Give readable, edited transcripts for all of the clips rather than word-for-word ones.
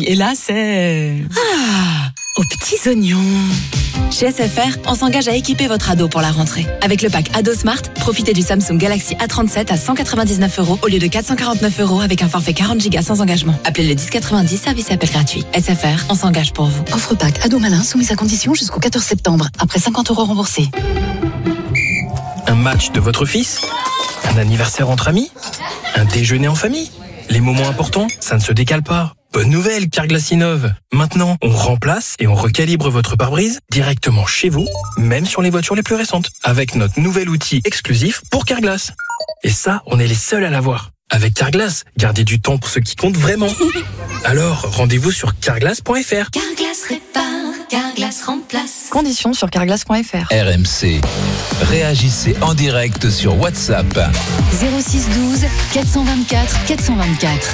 Et là, c'est... aux petits oignons. Chez SFR, on s'engage à équiper votre ado pour la rentrée. Avec le pack Ado Smart, profitez du Samsung Galaxy A37 à 199€ au lieu de 449€ avec un forfait 40 Go sans engagement. Appelez le 1090, service et appel gratuit. SFR, on s'engage pour vous. Offre pack Ado Malin soumise à condition jusqu'au 14 septembre. Après 50€ remboursés. Un match de votre fils ? Un anniversaire entre amis ? Un déjeuner en famille ? Les moments importants, ça ne se décale pas. Bonne nouvelle, Carglass innove. Maintenant, on remplace et on recalibre votre pare-brise directement chez vous, même sur les voitures les plus récentes, avec notre nouvel outil exclusif pour Carglass. Et ça, on est les seuls à l'avoir. Avec Carglass, gardez du temps pour ce qui compte vraiment. Alors, rendez-vous sur carglass.fr. Carglass répare, Carglass remplace. Conditions sur carglass.fr. RMC. Réagissez en direct sur WhatsApp. 06 12 424 424.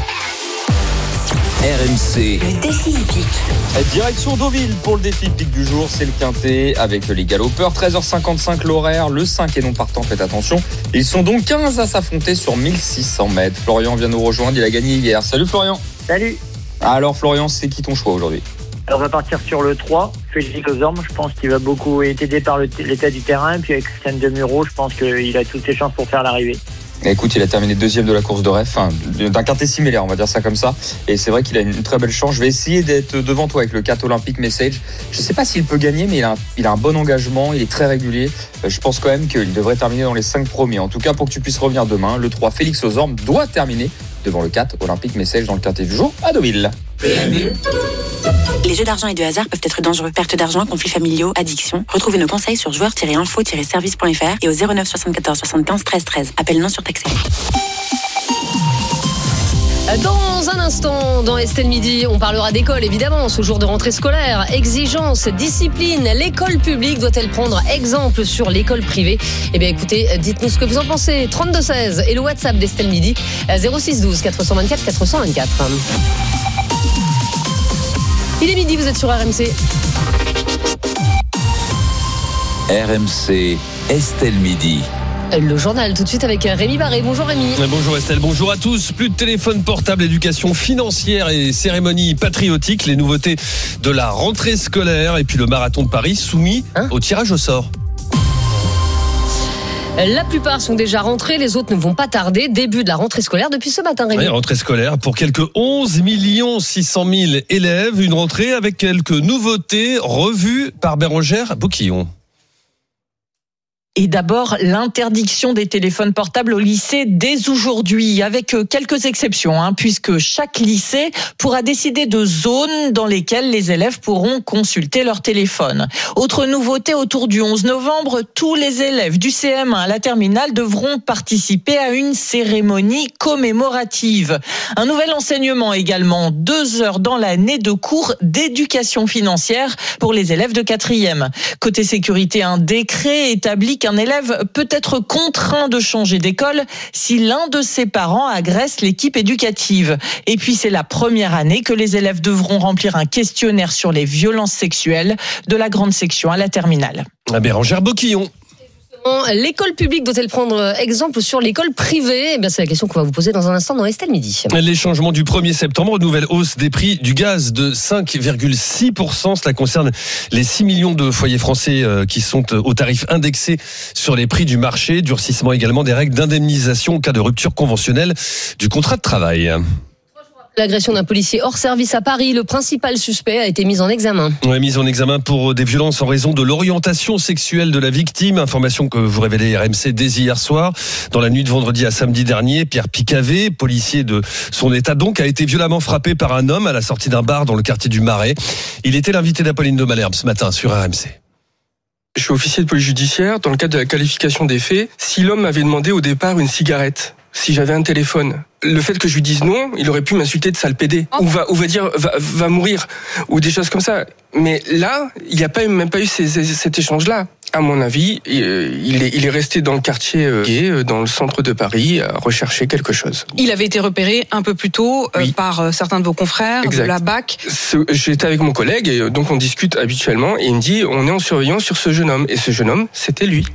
RMC. Le défi hippique. Direction Deauville pour le défi hippique du jour, c'est le quintet avec les galopeurs. 13h55 l'horaire, le 5 est non partant, faites attention. Ils sont donc 15 à s'affronter sur 1600 mètres. Florian vient nous rejoindre, il a gagné hier. Salut Florian. Salut. Alors Florian, c'est qui ton choix aujourd'hui ? Alors, on va partir sur le 3, Félix Ozorm. Je pense qu'il va beaucoup être aidé par l'état du terrain. Puis avec Christian Demuro, je pense qu'il a toutes ses chances pour faire l'arrivée. Écoute, il a terminé deuxième de la course de rêve, d'un quintet similaire, on va dire ça comme ça. Et c'est vrai qu'il a une très belle chance. Je vais essayer d'être devant toi avec le 4 Olympic Message. Je ne sais pas s'il peut gagner, mais il a un bon engagement, il est très régulier. Je pense quand même qu'il devrait terminer dans les 5 premiers. En tout cas, pour que tu puisses revenir demain, le 3 Félix Ozorm doit terminer devant le 4 Olympic Message dans le quintet du jour à Deauville. Les jeux d'argent et de hasard peuvent être dangereux. Perte d'argent, conflits familiaux, addiction. Retrouvez nos conseils sur joueurs-info-service.fr et au 09 74 75 13 13. Appel non surtaxé. Dans un instant, dans Estelle Midi, on parlera d'école, évidemment, ce jour de rentrée scolaire. Exigence, discipline, l'école publique doit-elle prendre exemple sur l'école privée ? Eh bien écoutez, dites-nous ce que vous en pensez. 32-16 et le WhatsApp d'Estelle Midi, 06 12 424 424. Il est midi, vous êtes sur RMC. RMC, Estelle Midi. Le journal tout de suite avec Rémi Barré. Bonjour Rémi. Bonjour Estelle, bonjour à tous. Plus de téléphone portable, éducation financière et cérémonie patriotique. Les nouveautés de la rentrée scolaire et puis le marathon de Paris soumis au tirage au sort. La plupart sont déjà rentrés, les autres ne vont pas tarder. Début de la rentrée scolaire depuis ce matin, Rémi. Oui, rentrée scolaire pour quelques 11 600 000 élèves. Une rentrée avec quelques nouveautés revues par Bérangère Boquillon. Et d'abord, l'interdiction des téléphones portables au lycée dès aujourd'hui, avec quelques exceptions, puisque chaque lycée pourra décider de zones dans lesquelles les élèves pourront consulter leur téléphone. Autre nouveauté, autour du 11 novembre, tous les élèves du CM1 à la terminale devront participer à une cérémonie commémorative. Un nouvel enseignement également, 2 heures dans l'année de cours d'éducation financière pour les élèves de 4e. Côté sécurité, un décret établit qu'un élève peut être contraint de changer d'école si l'un de ses parents agresse l'équipe éducative. Et puis c'est la première année que les élèves devront remplir un questionnaire sur les violences sexuelles de la grande section à la terminale. Bérangère Boquillon. L'école publique doit-elle prendre exemple sur l'école privée ? Eh bien, c'est la question qu'on va vous poser dans un instant dans Estelle Midi. Les changements du 1er septembre, nouvelle hausse des prix du gaz de 5,6%. Cela concerne les 6 millions de foyers français qui sont au tarif indexé sur les prix du marché. Durcissement également des règles d'indemnisation en cas de rupture conventionnelle du contrat de travail. L'agression d'un policier hors service à Paris, le principal suspect a été mis en examen. Ouais, mise en examen pour des violences en raison de l'orientation sexuelle de la victime. Information que vous révélez RMC dès hier soir. Dans la nuit de vendredi à samedi dernier, Pierre Picavet, policier de son état donc, a été violemment frappé par un homme à la sortie d'un bar dans le quartier du Marais. Il était l'invité d'Apolline de Malherbe ce matin sur RMC. Je suis officier de police judiciaire. Dans le cadre de la qualification des faits, si l'homme m'avait demandé au départ une cigarette, si j'avais un téléphone, le fait que je lui dise non, il aurait pu m'insulter de sale pédé, ou va dire va mourir, ou des choses comme ça. Mais là, il n'y a même pas eu cet échange-là. À mon avis, il est resté dans le quartier gay, dans le centre de Paris, à rechercher quelque chose. Il avait été repéré un peu plus tôt par certains de vos confrères de la BAC. J'étais avec mon collègue, et donc on discute habituellement, et il me dit on est en surveillance sur ce jeune homme. Et ce jeune homme, c'était lui.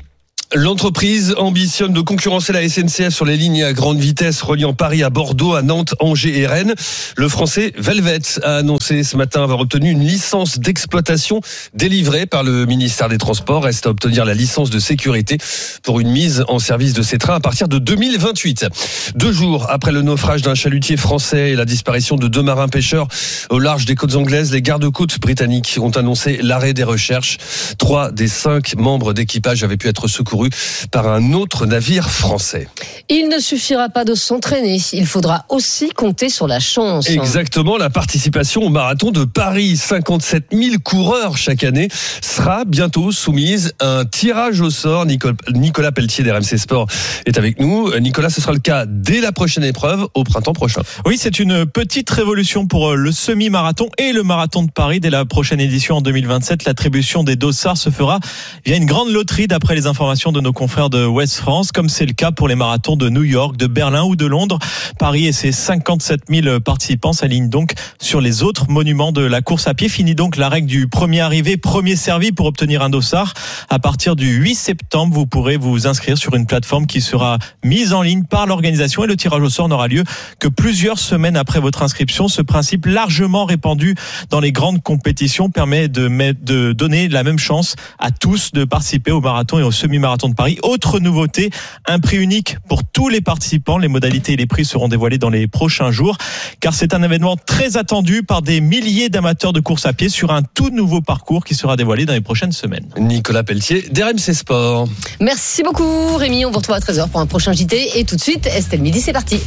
L'entreprise ambitionne de concurrencer la SNCF sur les lignes à grande vitesse reliant Paris à Bordeaux, à Nantes, Angers et Rennes. Le français Velvet a annoncé ce matin avoir obtenu une licence d'exploitation délivrée par le ministère des Transports. Reste à obtenir la licence de sécurité pour une mise en service de ces trains à partir de 2028. 2 jours après le naufrage d'un chalutier français et la disparition de 2 marins pêcheurs au large des côtes anglaises, les gardes-côtes britanniques ont annoncé l'arrêt des recherches. 3 des 5 membres d'équipage avaient pu être secourus par un autre navire français. Il ne suffira pas de s'entraîner, il faudra aussi compter sur la chance. Exactement, la participation au marathon de Paris, 57 000 coureurs chaque année, sera bientôt soumise à un tirage au sort. Nicolas Pelletier d'RMC Sport est avec nous. Nicolas, ce sera le cas dès la prochaine épreuve, au printemps prochain. Oui, c'est une petite révolution pour le semi-marathon et le marathon de Paris. Dès la prochaine édition en 2027, l'attribution des dossards se fera via une grande loterie d'après les informations de nos confrères de Ouest France, comme c'est le cas pour les marathons de New York, de Berlin ou de Londres. Paris et ses 57 000 participants s'alignent donc sur les autres monuments de la course à pied. Finit donc la règle du premier arrivé, premier servi pour obtenir un dossard. À partir du 8 septembre, vous pourrez vous inscrire sur une plateforme qui sera mise en ligne par l'organisation et le tirage au sort n'aura lieu que plusieurs semaines après votre inscription. Ce principe largement répandu dans les grandes compétitions permet de donner la même chance à tous de participer au marathon et au semi-marathon de Paris. Autre nouveauté, un prix unique pour tous les participants. Les modalités et les prix seront dévoilés dans les prochains jours, car c'est un événement très attendu par des milliers d'amateurs de course à pied sur un tout nouveau parcours qui sera dévoilé dans les prochaines semaines. Nicolas Pelletier d'RMC Sport. Merci beaucoup Rémi, on vous retrouve à 13h pour un prochain JT. Et tout de suite, Estelle Midi, c'est parti.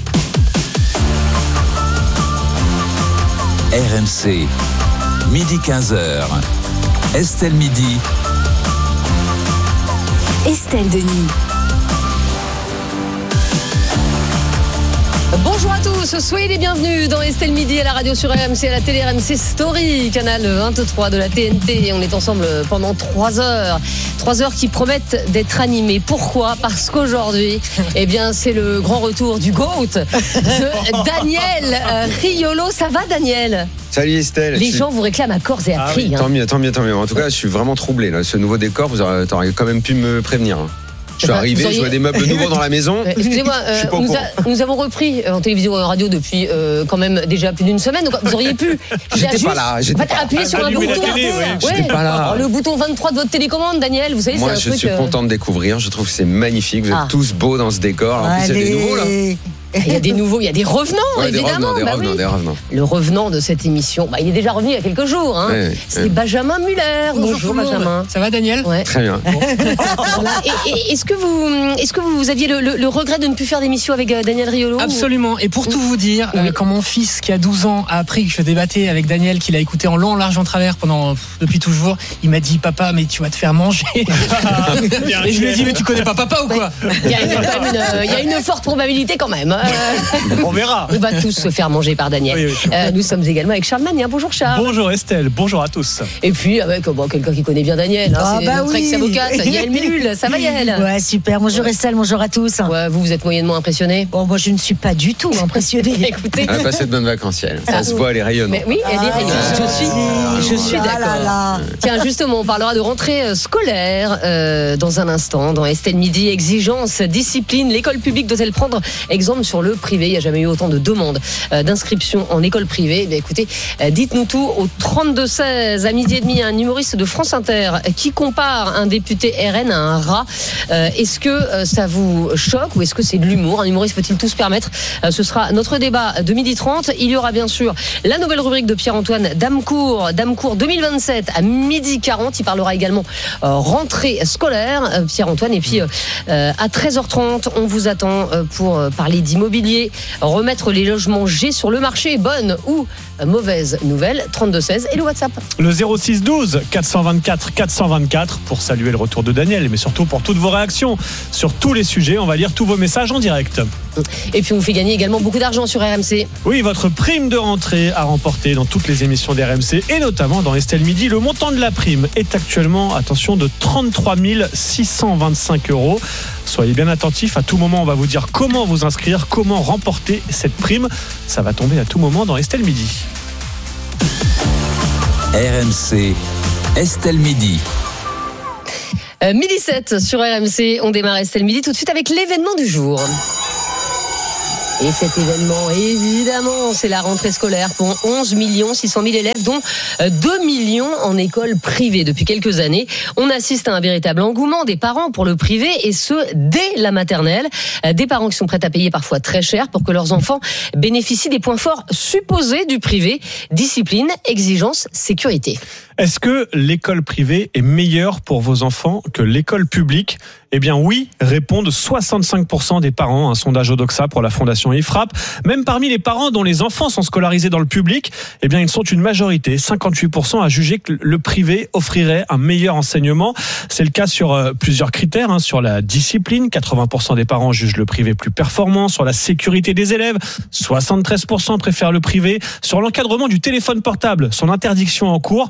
RMC, midi 15h. Estelle Midi. Estelle Denis. Bonjour à tous, soyez les bienvenus dans Estelle Midi à la radio sur RMC, à la télé RMC Story, canal 23 de la TNT. On est ensemble pendant 3 heures. 3 heures qui promettent d'être animées. Pourquoi ? Parce qu'aujourd'hui, eh bien, c'est le grand retour du GOAT, de Daniel Riolo. Ça va, Daniel ? Salut Estelle. Les gens vous réclament à corps et à cri. Oui. Tant mieux. En tout cas, je suis vraiment troublé. Là. Ce nouveau décor, vous auriez quand même pu me prévenir. Je suis arrivé, je vois des meubles nouveaux dans la maison. Excusez-moi, nous avons repris en télévision et en radio depuis quand même déjà plus d'une semaine. Donc vous auriez pu. J'étais pas là. Appuyer sur un bouton. J'étais pas là. Le bouton 23 de votre télécommande, Daniel. Vous savez, moi, c'est un je truc. suis content de découvrir. Je trouve que c'est magnifique. Vous êtes tous beaux dans ce décor. En plus, il y a des nouveaux là. Il y a des nouveaux, il y a des revenants, évidemment. Des revenants. Le revenant de cette émission, il est déjà revenu il y a quelques jours. C'est Benjamin Muller. Bonjour Benjamin. Ça va Daniel ? Très bien. Voilà. Est-ce que vous aviez le regret de ne plus faire d'émission avec Daniel Riolo ? Absolument. Et pour tout vous dire, quand mon fils qui a 12 ans a appris que je débattais avec Daniel, qu'il a écouté en long, en large, en travers depuis toujours, il m'a dit papa, mais tu vas te faire manger. Et je lui ai dit mais tu connais pas papa ou quoi ? Il y a une forte probabilité quand même. On verra. On va tous se faire manger par Daniel. Oui, nous sommes également avec Charles Magne. Bonjour Charles. Bonjour Estelle, bonjour à tous. Et puis avec quelqu'un qui connaît bien Daniel. C'est notre ex-avocate, Yael Mellul. Ça va Yael ? Ouais, super. Bonjour Estelle, bonjour à tous. Ouais, vous êtes moyennement impressionné ? Bon, moi je ne suis pas du tout impressionné. Écoutez. Elle a passé de bonnes vacances, Yael. Ça se voit, elle est rayonnante. Mais oui, elle est rayonnante. Je suis d'accord. Tiens, justement, on parlera de rentrée scolaire dans un instant. Dans Estelle Midi, exigence, discipline. L'école publique doit-elle prendre exemple sur le privé ? Il n'y a jamais eu autant de demandes d'inscription en école privée. Eh écoutez, dites-nous tout au 32-16 à midi et demi. Un humoriste de France Inter qui compare un député RN à un rat. Est-ce que ça vous choque ou est-ce que c'est de l'humour ? Un humoriste peut-il tout se permettre ? Ce sera notre débat de 12h30. Il y aura bien sûr la nouvelle rubrique de Pierre-Antoine Damecourt 2027 à 12h40. Il parlera également rentrée scolaire, Pierre-Antoine. Et puis à 13h30, on vous attend pour parler d'immobilier, remettre les logements G sur le marché. Bonne ou mauvaise nouvelle, 32-16 et le WhatsApp. Le 06-12 424 424 pour saluer le retour de Daniel, mais surtout pour toutes vos réactions sur tous les sujets. On va lire tous vos messages en direct. Et puis on vous fait gagner également beaucoup d'argent sur RMC. Oui, votre prime de rentrée à remporter dans toutes les émissions d'RMC et notamment dans Estelle Midi. Le montant de la prime est actuellement, attention, de 33 625 €. Soyez bien attentifs, à tout moment on va vous dire comment vous inscrire, comment remporter cette prime. Ça va tomber à tout moment dans Estelle Midi. RMC, Estelle Midi. 12h07 sur RMC, on démarre Estelle Midi tout de suite avec l'événement du jour. Et cet événement, évidemment, c'est la rentrée scolaire pour 11 600 000 élèves, dont 2 millions en école privée. Depuis quelques années, on assiste à un véritable engouement des parents pour le privé, et ce, dès la maternelle. Des parents qui sont prêts à payer parfois très cher pour que leurs enfants bénéficient des points forts supposés du privé: discipline, exigence, sécurité. Est-ce que l'école privée est meilleure pour vos enfants que l'école publique ? Eh bien oui, répondent 65% des parents, un sondage Odoxa pour la Fondation IFRAP. Même parmi les parents dont les enfants sont scolarisés dans le public, eh bien ils sont une majorité, 58%, à juger que le privé offrirait un meilleur enseignement. C'est le cas sur plusieurs critères, sur la discipline, 80% des parents jugent le privé plus performant. Sur la sécurité des élèves, 73% préfèrent le privé. Sur l'encadrement du téléphone portable, son interdiction en cours,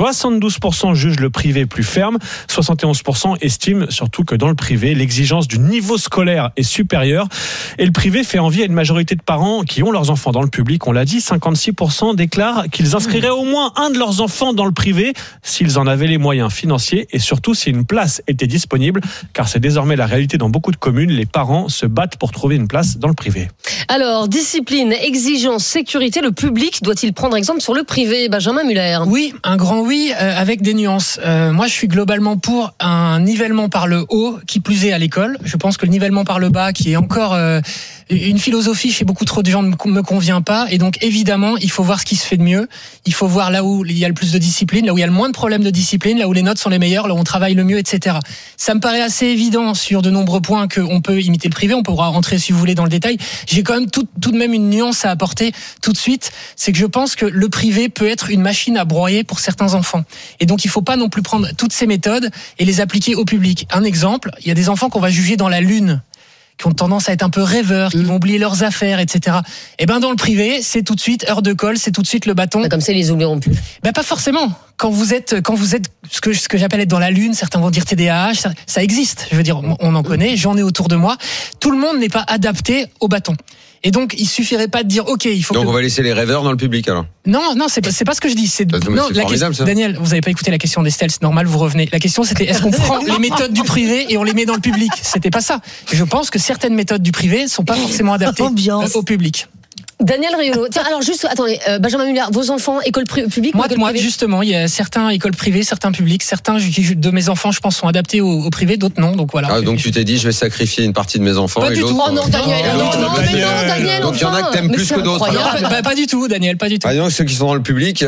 72% jugent le privé plus ferme. 71% estiment surtout que dans le privé, l'exigence du niveau scolaire est supérieure. Et le privé fait envie à une majorité de parents qui ont leurs enfants dans le public. On l'a dit, 56% déclarent qu'ils inscriraient au moins un de leurs enfants dans le privé s'ils en avaient les moyens financiers, et surtout si une place était disponible, car c'est désormais la réalité dans beaucoup de communes. Les parents se battent pour trouver une place dans le privé. Alors, discipline, exigence, sécurité, le public doit-il prendre exemple sur le privé ? Benjamin Muller. Oui, un grand oui, avec des nuances. Moi, je suis globalement pour un nivellement par le haut, qui plus est à l'école. Je pense que le nivellement par le bas, qui est encore une philosophie chez beaucoup trop de gens, ne me convient pas. Et donc, évidemment, il faut voir ce qui se fait de mieux. Il faut voir là où il y a le plus de discipline, là où il y a le moins de problèmes de discipline, là où les notes sont les meilleures, là où on travaille le mieux, etc. Ça me paraît assez évident sur de nombreux points qu'on peut imiter le privé. On pourra rentrer, si vous voulez, dans le détail. J'ai quand même tout de même une nuance à apporter tout de suite. C'est que je pense que le privé peut être une machine à broyer pour certains enfants. Et donc, il faut pas non plus prendre toutes ces méthodes et les appliquer au public. Un exemple, il y a des enfants qu'on va juger dans la lune, qui ont tendance à être un peu rêveurs, qui vont oublier leurs affaires, etc. Et ben dans le privé, c'est tout de suite heure de colle, c'est tout de suite le bâton. Comme ça, ils les oublieront plus. Ben pas forcément. Quand vous êtes ce que j'appelle être dans la lune, certains vont dire TDAH, ça existe. Je veux dire, on en connaît, j'en ai autour de moi. Tout le monde n'est pas adapté au bâton. Et donc, il suffirait pas de dire, OK, il faut. Donc, on va laisser les rêveurs dans le public, alors. Non, c'est pas ce que je dis. La question, ça. Daniel, vous avez pas écouté la question d'Estelle, c'est normal, vous revenez. La question, c'était, est-ce qu'on prend les méthodes du privé et on les met dans le public? C'était pas ça. Je pense que certaines méthodes du privé sont pas forcément adaptées au public. Daniel Riolo. Tiens, alors juste, attendez, Benjamin Muller, vos enfants, école publique ou école privée ? Moi, justement, il y a certains écoles privées, certains publics, certains de mes enfants, je pense, sont adaptés au privé, d'autres non, donc voilà. Ah, donc tu t'es dit, je vais sacrifier une partie de mes enfants pas et du l'autre. tout. Oh non, Daniel, Daniel, donc il y en a que t'aimes plus que d'autres. Pas du tout, Daniel, pas du tout. Ah, donc ceux qui sont dans le public,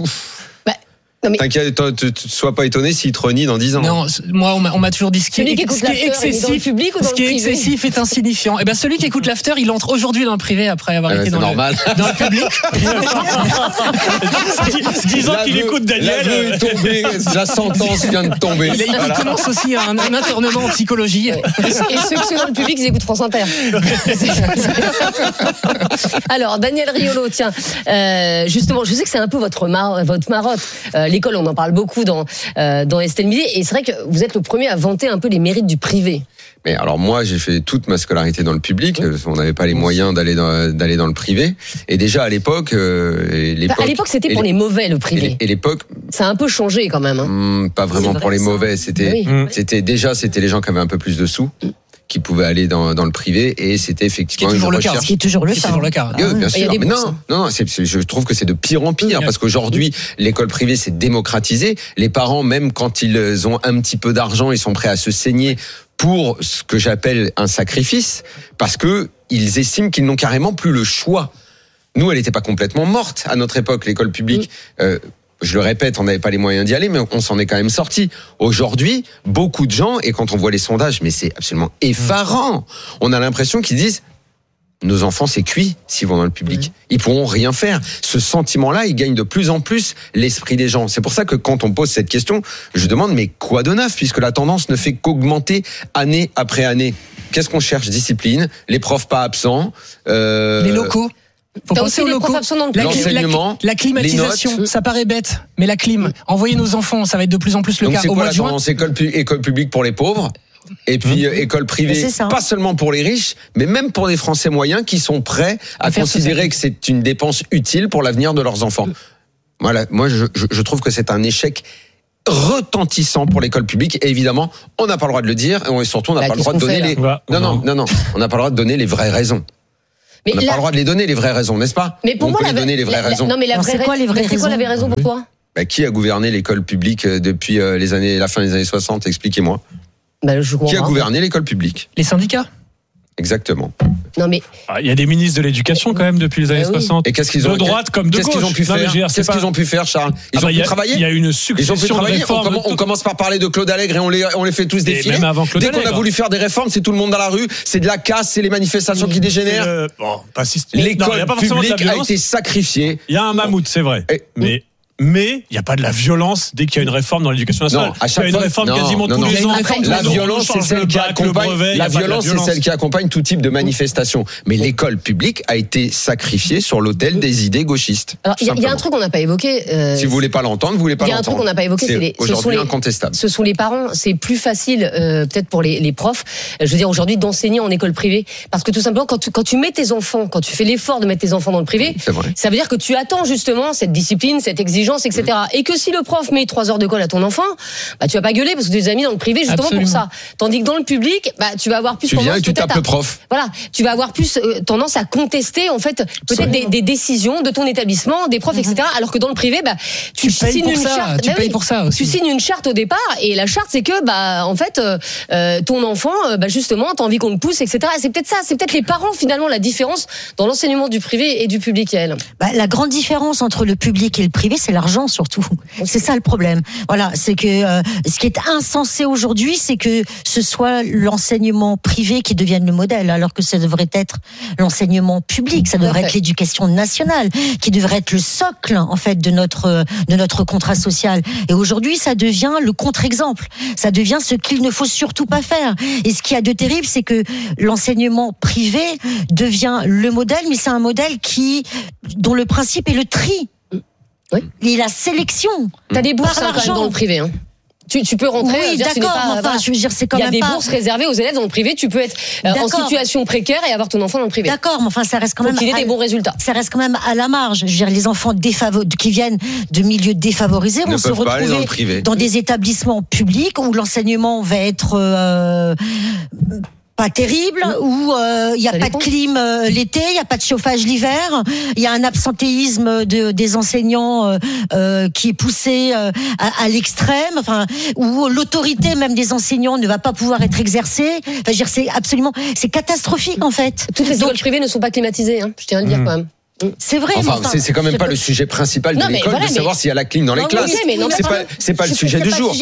t'inquiète, sois pas étonné s'ils te renient dans 10 ans. Non, moi, on m'a toujours dit ce qui est excessif, excessif est insignifiant. Et ben, celui qui écoute l'after, il entre aujourd'hui dans le privé après avoir été dans le public. 10 ans qu'il écoute Daniel. L'aveu est tombé, la sentence vient de tomber. Il commence aussi un internement en psychologie. Et ceux qui sont dans le public, ils écoutent France Inter. Alors, Daniel Riolo, tiens, justement, je sais que c'est un peu votre marotte. L'école, on en parle beaucoup dans Estelle Midi, et c'est vrai que vous êtes le premier à vanter un peu les mérites du privé. Mais alors moi, j'ai fait toute ma scolarité dans le public. On n'avait pas les moyens d'aller dans le privé. Et déjà à l'époque, à l'époque, c'était pour les mauvais le privé. Et l'époque, ça a un peu changé quand même. Pas vraiment pour les mauvais. C'était les gens qui avaient un peu plus de sous. Qui pouvaient aller dans le privé, et c'était effectivement une recherche. Ce qui est toujours le cas. Bien sûr. Mais non, je trouve que c'est de pire en pire, parce qu'aujourd'hui, l'école privée s'est démocratisée. Les parents, même quand ils ont un petit peu d'argent, ils sont prêts à se saigner pour ce que j'appelle un sacrifice, parce que ils estiment qu'ils n'ont carrément plus le choix. Nous, elle n'était pas complètement morte à notre époque, l'école publique. Je le répète, on n'avait pas les moyens d'y aller, mais on s'en est quand même sorti. Aujourd'hui, beaucoup de gens, et quand on voit les sondages, mais c'est absolument effarant. On a l'impression qu'ils disent, nos enfants, c'est cuit s'ils vont dans le public. Ils pourront rien faire. Ce sentiment-là, il gagne de plus en plus l'esprit des gens. C'est pour ça que quand on pose cette question, je demande, mais quoi de neuf, puisque la tendance ne fait qu'augmenter année après année. Qu'est-ce qu'on cherche? Discipline, les profs pas absents, les locaux. Faut penser aux locaux. L'enseignement, la climatisation, ça paraît bête, mais la clim, envoyer nos enfants, ça va être de plus en plus le cas au mois de juin. Donc c'est quoi la tendance? École publique pour les pauvres, et puis école privée, pas seulement pour les riches, mais même pour les Français moyens qui sont prêts à considérer que c'est une dépense utile pour l'avenir de leurs enfants. Voilà, moi je trouve que c'est un échec retentissant pour l'école publique. Et évidemment, on n'a pas le droit de le dire. Et surtout, on n'a pas le droit de donner les... Non. On n'a pas le droit de donner les vraies raisons. Mais on n'a pas le droit de les donner, les vraies raisons, n'est-ce pas? Mais pour on moi, peut les donner, les vraies raisons. Non, mais c'est quoi les vraies raisons? C'est quoi la raison pour toi? Qui a gouverné l'école publique depuis la fin des années 60? Expliquez-moi. Qui a gouverné l'école publique? Les syndicats. Exactement. Non mais il y a des ministres de l'éducation quand même depuis les années 60. Et qu'est-ce qu'ils ont de droite comme de gauche. Qu'est-ce qu'ils ont pu faire? Qu'est-ce qu'ils ont pu faire, Charles? Ils ont pu travailler. Il y a une succession de réformes. On commence par parler de Claude Allègre et on les fait tous défiler. Même avant Claude Allègre. Dès qu'on a voulu faire des réformes, c'est tout le monde dans la rue, c'est de la casse, c'est les manifestations qui dégénèrent. L'école publique a été sacrifiée. Il y a un mammouth, c'est vrai. Mais il n'y a pas de la violence dès qu'il y a une réforme dans l'éducation nationale. À chaque il y a une réforme quasiment tous les ans. La violence, c'est celle qui accompagne. La violence, c'est celle qui accompagne tout type de manifestation. Mais l'école publique a été sacrifiée sur l'autel des idées gauchistes. Alors, il y a un truc qu'on n'a pas évoqué. Si vous voulez pas l'entendre, vous voulez pas l'entendre. Il y a un truc qu'on n'a pas évoqué, c'est aujourd'hui incontestable. Ce sont les parents. C'est plus facile, peut-être pour les profs. Je veux dire aujourd'hui d'enseigner en école privée, parce que tout simplement quand tu mets tes enfants, quand tu fais l'effort de mettre tes enfants dans le privé, ça veut dire que tu attends justement cette discipline, cette exigence, etc. Et que si le prof met 3 heures de colle à ton enfant, tu vas pas gueuler parce que tu as des amis dans le privé justement pour ça. Tandis que dans le public, tu vas avoir plus tendance. Tu viens et tu tapes le prof. Voilà, tu vas avoir plus tendance à contester en fait peut-être des décisions de ton établissement, des profs, etc. Alors que dans le privé, tu signes une charte. Tu payes pour ça aussi. Tu signes une charte au départ et la charte c'est que en fait ton enfant justement t'as envie qu'on le pousse, etc. Et c'est peut-être ça, c'est peut-être les parents finalement la différence dans l'enseignement du privé et du public, Yael. La grande différence entre le public et le privé, c'est l'argent surtout. C'est ça le problème. Voilà, c'est que ce qui est insensé aujourd'hui, c'est que ce soit l'enseignement privé qui devienne le modèle, alors que ça devrait être l'enseignement public, ça devrait être l'éducation nationale, qui devrait être le socle en fait de notre contrat social. Et aujourd'hui, ça devient le contre-exemple. Ça devient ce qu'il ne faut surtout pas faire. Et ce qu'il y a de terrible, c'est que l'enseignement privé devient le modèle, mais c'est un modèle dont le principe est le tri. Oui. Et la sélection. T'as des bourses quand même dans le privé. Tu peux rentrer. Oui, d'accord. Je veux dire, c'est quand même pas. Il y a des bourses réservées aux élèves dans le privé. Tu peux être en situation précaire et avoir ton enfant dans le privé. D'accord, mais ça reste quand même. Qu'il ait des bons résultats. Ça reste quand même à la marge. Je veux dire, les enfants qui viennent de milieux défavorisés vont se retrouver dans des établissements publics où l'enseignement va être pas terrible, où il y a pas de clim l'été, il y a pas de chauffage l'hiver, il y a un absentéisme des enseignants qui est poussé à l'extrême, où l'autorité même des enseignants ne va pas pouvoir être exercée. Enfin, je veux dire, c'est catastrophique en fait. Toutes les écoles privées ne sont pas climatisées, je tiens à le dire quand même. C'est vrai. C'est quand même pas le sujet principal de l'école de savoir s'il y a la clim dans les classes. C'est pas le sujet du jour.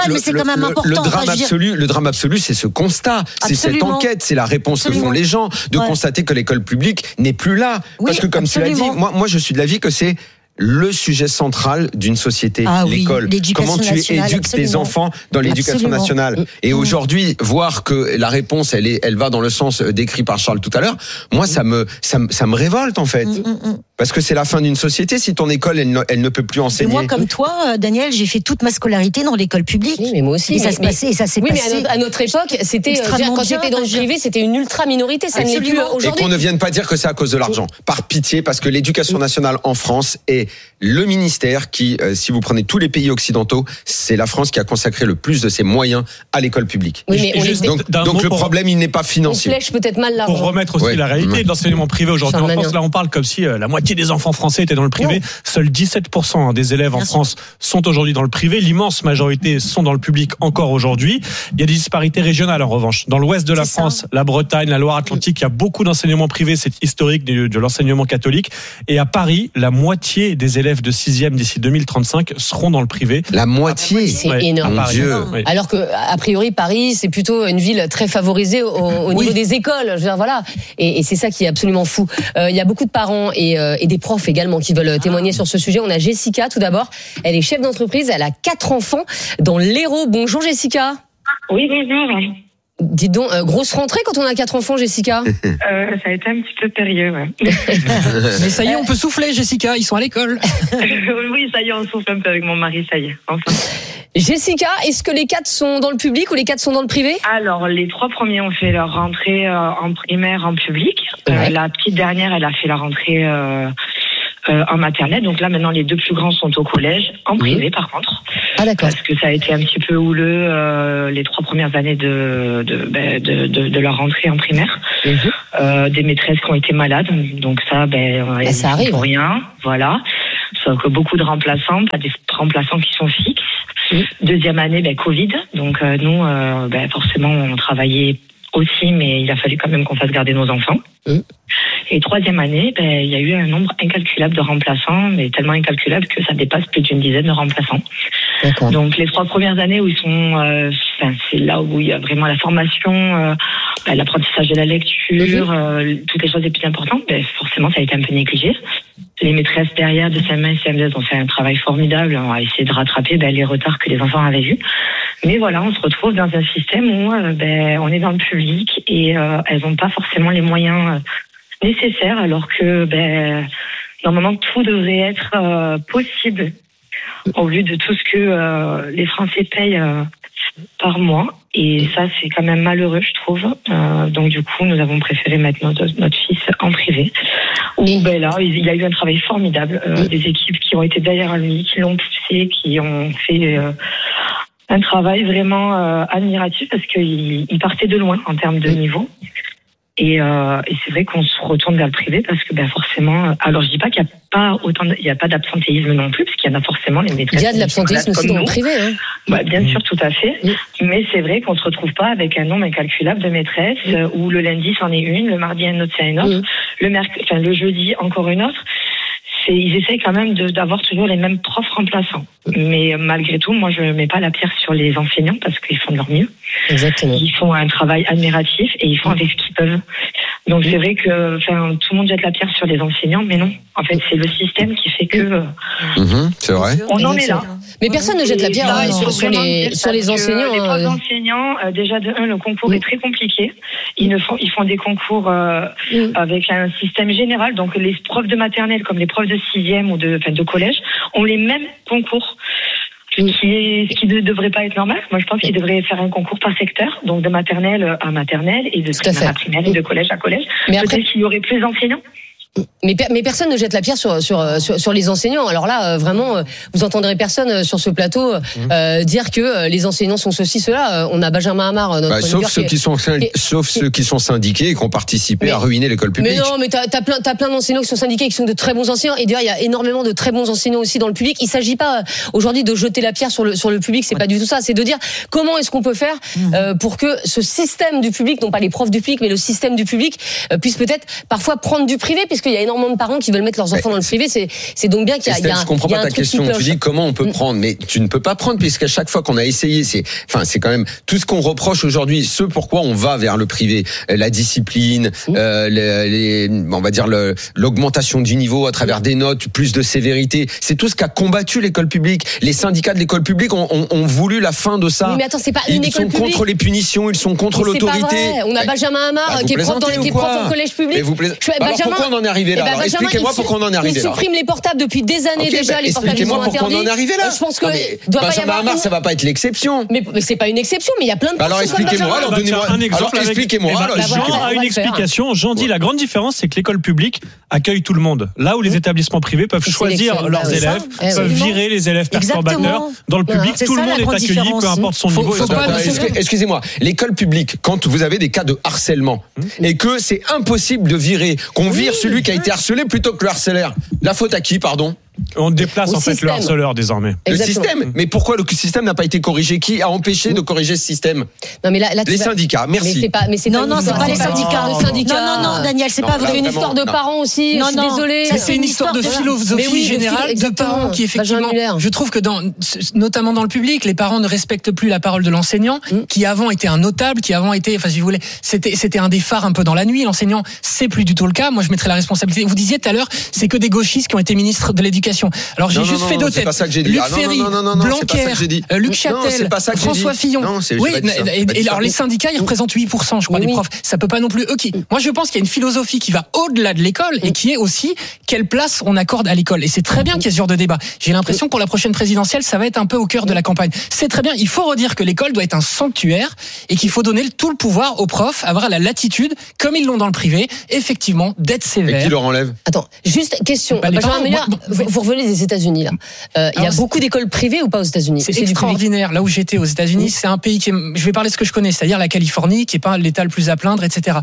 Le drame absolu, c'est ce constat, c'est cette enquête, c'est la réponse que font les gens de constater que l'école publique n'est plus là. Parce que comme tu l'as dit, moi je suis de l'avis que c'est le sujet central d'une société, l'école. Comment tu éduques tes enfants dans l'éducation nationale. Et aujourd'hui, voir que la réponse, elle va dans le sens décrit par Charles tout à l'heure, moi, ça me révolte, en fait. Parce que c'est la fin d'une société si ton école, elle ne peut plus enseigner. Et moi, comme toi, Daniel, j'ai fait toute ma scolarité dans l'école publique. Oui, mais moi aussi. Et ça s'est passé. Oui, mais à notre époque, c'était, quand j'étais dans le privé, c'était une ultra minorité. Ça n'est plus aujourd'hui. Et qu'on ne vienne pas dire que c'est à cause de l'argent. Par pitié, parce que l'éducation nationale en France est le ministère qui, si vous prenez tous les pays occidentaux, c'est la France qui a consacré le plus de ses moyens à l'école publique. Oui, mais donc le problème, il n'est pas financier. On flèche peut-être mal l'argent. Pour remettre aussi la réalité de l'enseignement privé aujourd'hui en France, là on parle comme si la moitié des enfants français étaient dans le privé. Seuls 17% des élèves en France sont aujourd'hui dans le privé. L'immense majorité sont dans le public encore aujourd'hui. Il y a des disparités régionales en revanche. Dans l'ouest de la France, la Bretagne, la Loire-Atlantique, il y a beaucoup d'enseignements privés. C'est historique de l'enseignement catholique. Et à Paris, la moitié des élèves de 6e d'ici 2035 seront dans le privé. La moitié, c'est énorme. Mon Dieu. Alors que a priori Paris, c'est plutôt une ville très favorisée au niveau des écoles. Je veux dire, voilà. Et c'est ça qui est absolument fou. Il y a beaucoup de parents et des profs également qui veulent témoigner sur ce sujet. On a Jessica tout d'abord. Elle est chef d'entreprise. Elle a 4 enfants dans l'Hérault. Bonjour Jessica. Oui, bonjour. Dis donc, grosse rentrée quand on a 4 enfants, Jessica. Ça a été un petit peu périlleux, ouais. Mais ça y est, on peut souffler, Jessica, ils sont à l'école. Oui, ça y est, on souffle un peu avec mon mari, ça y est, enfin. Jessica, est-ce que les 4 sont dans le public ou les 4 sont dans le privé? Alors, les 3 premiers ont fait leur rentrée en primaire en public. La petite dernière, elle a fait la rentrée en maternelle. Donc là, maintenant, les 2 plus grands sont au collège, en privé par contre. Ah d'accord. Parce que ça a été un petit peu houleux les 3 premières années de leur rentrée en primaire. Des maîtresses qui ont été malades, donc ça, ça arrive. Pour rien, voilà. Sauf que beaucoup de remplaçants, pas des remplaçants qui sont fixes. Deuxième année, Covid. Donc nous, forcément, on travaillait aussi, mais il a fallu quand même qu'on fasse garder nos enfants. Et troisième année, il y a eu un nombre incalculable de remplaçants, mais tellement incalculable que ça dépasse plus d'une dizaine de remplaçants. D'accord. Donc les 3 premières années où ils sont, c'est là où il y a vraiment la formation, l'apprentissage de la lecture, toutes les choses les plus importantes. Forcément, ça a été un peu négligé. Les maîtresses derrière de CM1 et CM2 ont fait un travail formidable. On a essayé de rattraper les retards que les enfants avaient eus. Mais voilà, on se retrouve dans un système où on est dans le public et elles n'ont pas forcément les moyens nécessaires, alors que normalement tout devrait être possible au vu de tout ce que les Français payent par mois. Et ça, c'est quand même malheureux, je trouve. Donc du coup, nous avons préféré mettre notre fils en privé. Où là, il y a eu un travail formidable. Des équipes qui ont été derrière lui, qui l'ont poussé, qui ont fait un travail vraiment admiratif parce qu'il partait de loin en termes de niveau. Et c'est vrai qu'on se retourne vers le privé parce que forcément, alors je dis pas qu'il y a pas il y a pas d'absentéisme non plus, parce qu'il y en a forcément les maîtresses. Il y a de l'absentéisme aussi dans le privé, hein. Bien sûr, tout à fait. Mais c'est vrai qu'on se retrouve pas avec un nombre incalculable de maîtresses où le lundi c'en est une, le mardi un autre c'est une autre, le jeudi encore une autre. Ils essayent quand même d'avoir toujours les mêmes profs remplaçants. Mais malgré tout, moi, je ne mets pas la pierre sur les enseignants parce qu'ils font de leur mieux. Exactement. Ils font un travail admiratif et ils font avec ce qu'ils peuvent. Donc c'est vrai que tout le monde jette la pierre sur les enseignants, mais non. En fait, c'est le système qui fait que... c'est vrai. On en est là. Mais personne ne jette la pierre sur les enseignants. Les profs d'enseignants, déjà de 1, le concours est très compliqué. Ils font des concours avec un système général. Donc les profs de maternelle comme les profs de 6e ou de collège ont les mêmes concours. Ce qui ne devrait pas être normal. Moi, je pense qu'ils devraient faire un concours par secteur, donc de maternelle à maternelle et de primaire à primaire et de collège à collège. Mais peut-être qu'il y aurait plus d'enseignants. Mais personne ne jette la pierre sur les enseignants. Alors là, vraiment, vous entendrez personne sur ce plateau dire que les enseignants sont ceci, cela. On a Benjamin Hamar, notre sauf ceux qui sont syndiqués et qui ont participé à ruiner l'école publique. Mais non, mais t'as plein d'enseignants qui sont syndiqués, qui sont de très bons enseignants. Et d'ailleurs, il y a énormément de très bons enseignants aussi dans le public. Il s'agit pas aujourd'hui de jeter la pierre sur le public. C'est pas du tout ça. C'est de dire comment est-ce qu'on peut faire pour que ce système du public, non pas les profs du public, mais le système du public puisse peut-être parfois prendre du privé, puisqu'il y a énormément de parents qui veulent mettre leurs enfants dans le privé. C'est donc bien qu'il y a. Je comprends pas ta question. Tu dis comment on peut prendre, mais tu ne peux pas prendre puisqu'à chaque fois qu'on a essayé, c'est quand même tout ce qu'on reproche aujourd'hui, ce pourquoi on va vers le privé, la discipline, on va dire l'augmentation du niveau à travers des notes, plus de sévérité. C'est tout ce qu'a combattu l'école publique. Les syndicats de l'école publique ont voulu la fin de ça. Oui, mais attends, c'est pas une école publique. Ils sont contre les punitions, ils sont contre l'autorité. On a Benjamin Hamar qui est prof au collège public. Alors pourquoi on en est arrivé là? Expliquez-moi pourquoi on en est arrivé là. Ils suppriment les portables depuis des années déjà. Les portables sont interdits. Expliquez-moi pourquoi on en est arrivé là. Je pense que Benjamin Hamar, ça va pas être l'exception. Mais c'est pas une exception, mais il y a plein de. Alors expliquez-moi. Alors donnez-moi un exemple. Expliquez-moi. Jean a une explication. Jean dit la grande différence, c'est que l'école publique accueille tout le monde. Là où les établissements privés peuvent choisir leurs élèves, peuvent virer les élèves perturbateurs. Dans le public, tout le monde est accueilli, peu importe son niveau. Excusez-moi. L'école publique, quand vous avez des cas de harcèlement et que c'est impossible de virer, qu'on vire celui qui a été harcelé plutôt que le harceleur. La faute à qui, pardon? On déplace en fait le harceleur désormais. Exactement. Le système. Mais pourquoi le système n'a pas été corrigé? Qui a empêché de corriger ce système? Non, mais là les syndicats. Merci. Non, c'est pas les syndicats. Non, Daniel, c'est pas vrai. C'est une histoire de parents aussi. Je suis désolée. C'est une histoire de philosophie générale de parents qui effectivement. Je trouve que notamment dans le public, les parents ne respectent plus la parole de l'enseignant, qui avant était un notable, qui avant était, si vous voulez, c'était un des phares un peu dans la nuit. L'enseignant, c'est plus du tout le cas. Moi, je mettrais la responsabilité. Vous disiez tout à l'heure, c'est que des gauchistes qui ont été ministres de l'éducation l'éducation. Alors j'ai juste fait deux têtes. C'est pas ça que j'ai dit. Luc Ferry, Blanquer, Luc Châtel, François Fillon. Oui, et alors les syndicats, ils représentent 8%, je crois, des profs. Ça peut pas non plus. Moi, je pense qu'il y a une philosophie qui va au-delà de l'école et qui est aussi quelle place on accorde à l'école. Et c'est très bien qu'il y ait ce genre de débat. J'ai l'impression que pour la prochaine présidentielle, ça va être un peu au cœur de la campagne. C'est très bien. Il faut redire que l'école doit être un sanctuaire et qu'il faut donner tout le pouvoir aux profs, avoir la latitude, comme ils l'ont dans le privé, effectivement, d'être sévère. Et qui leur enlève? Attends, juste question. Benjamin Meyer, vous revenez des États-Unis là. Il y a beaucoup d'écoles privées ou pas aux États-Unis? C'est extraordinaire. Là où j'étais aux États-Unis, c'est un pays qui est, je vais parler de ce que je connais, c'est-à-dire la Californie, qui est pas l'État le plus à plaindre, etc.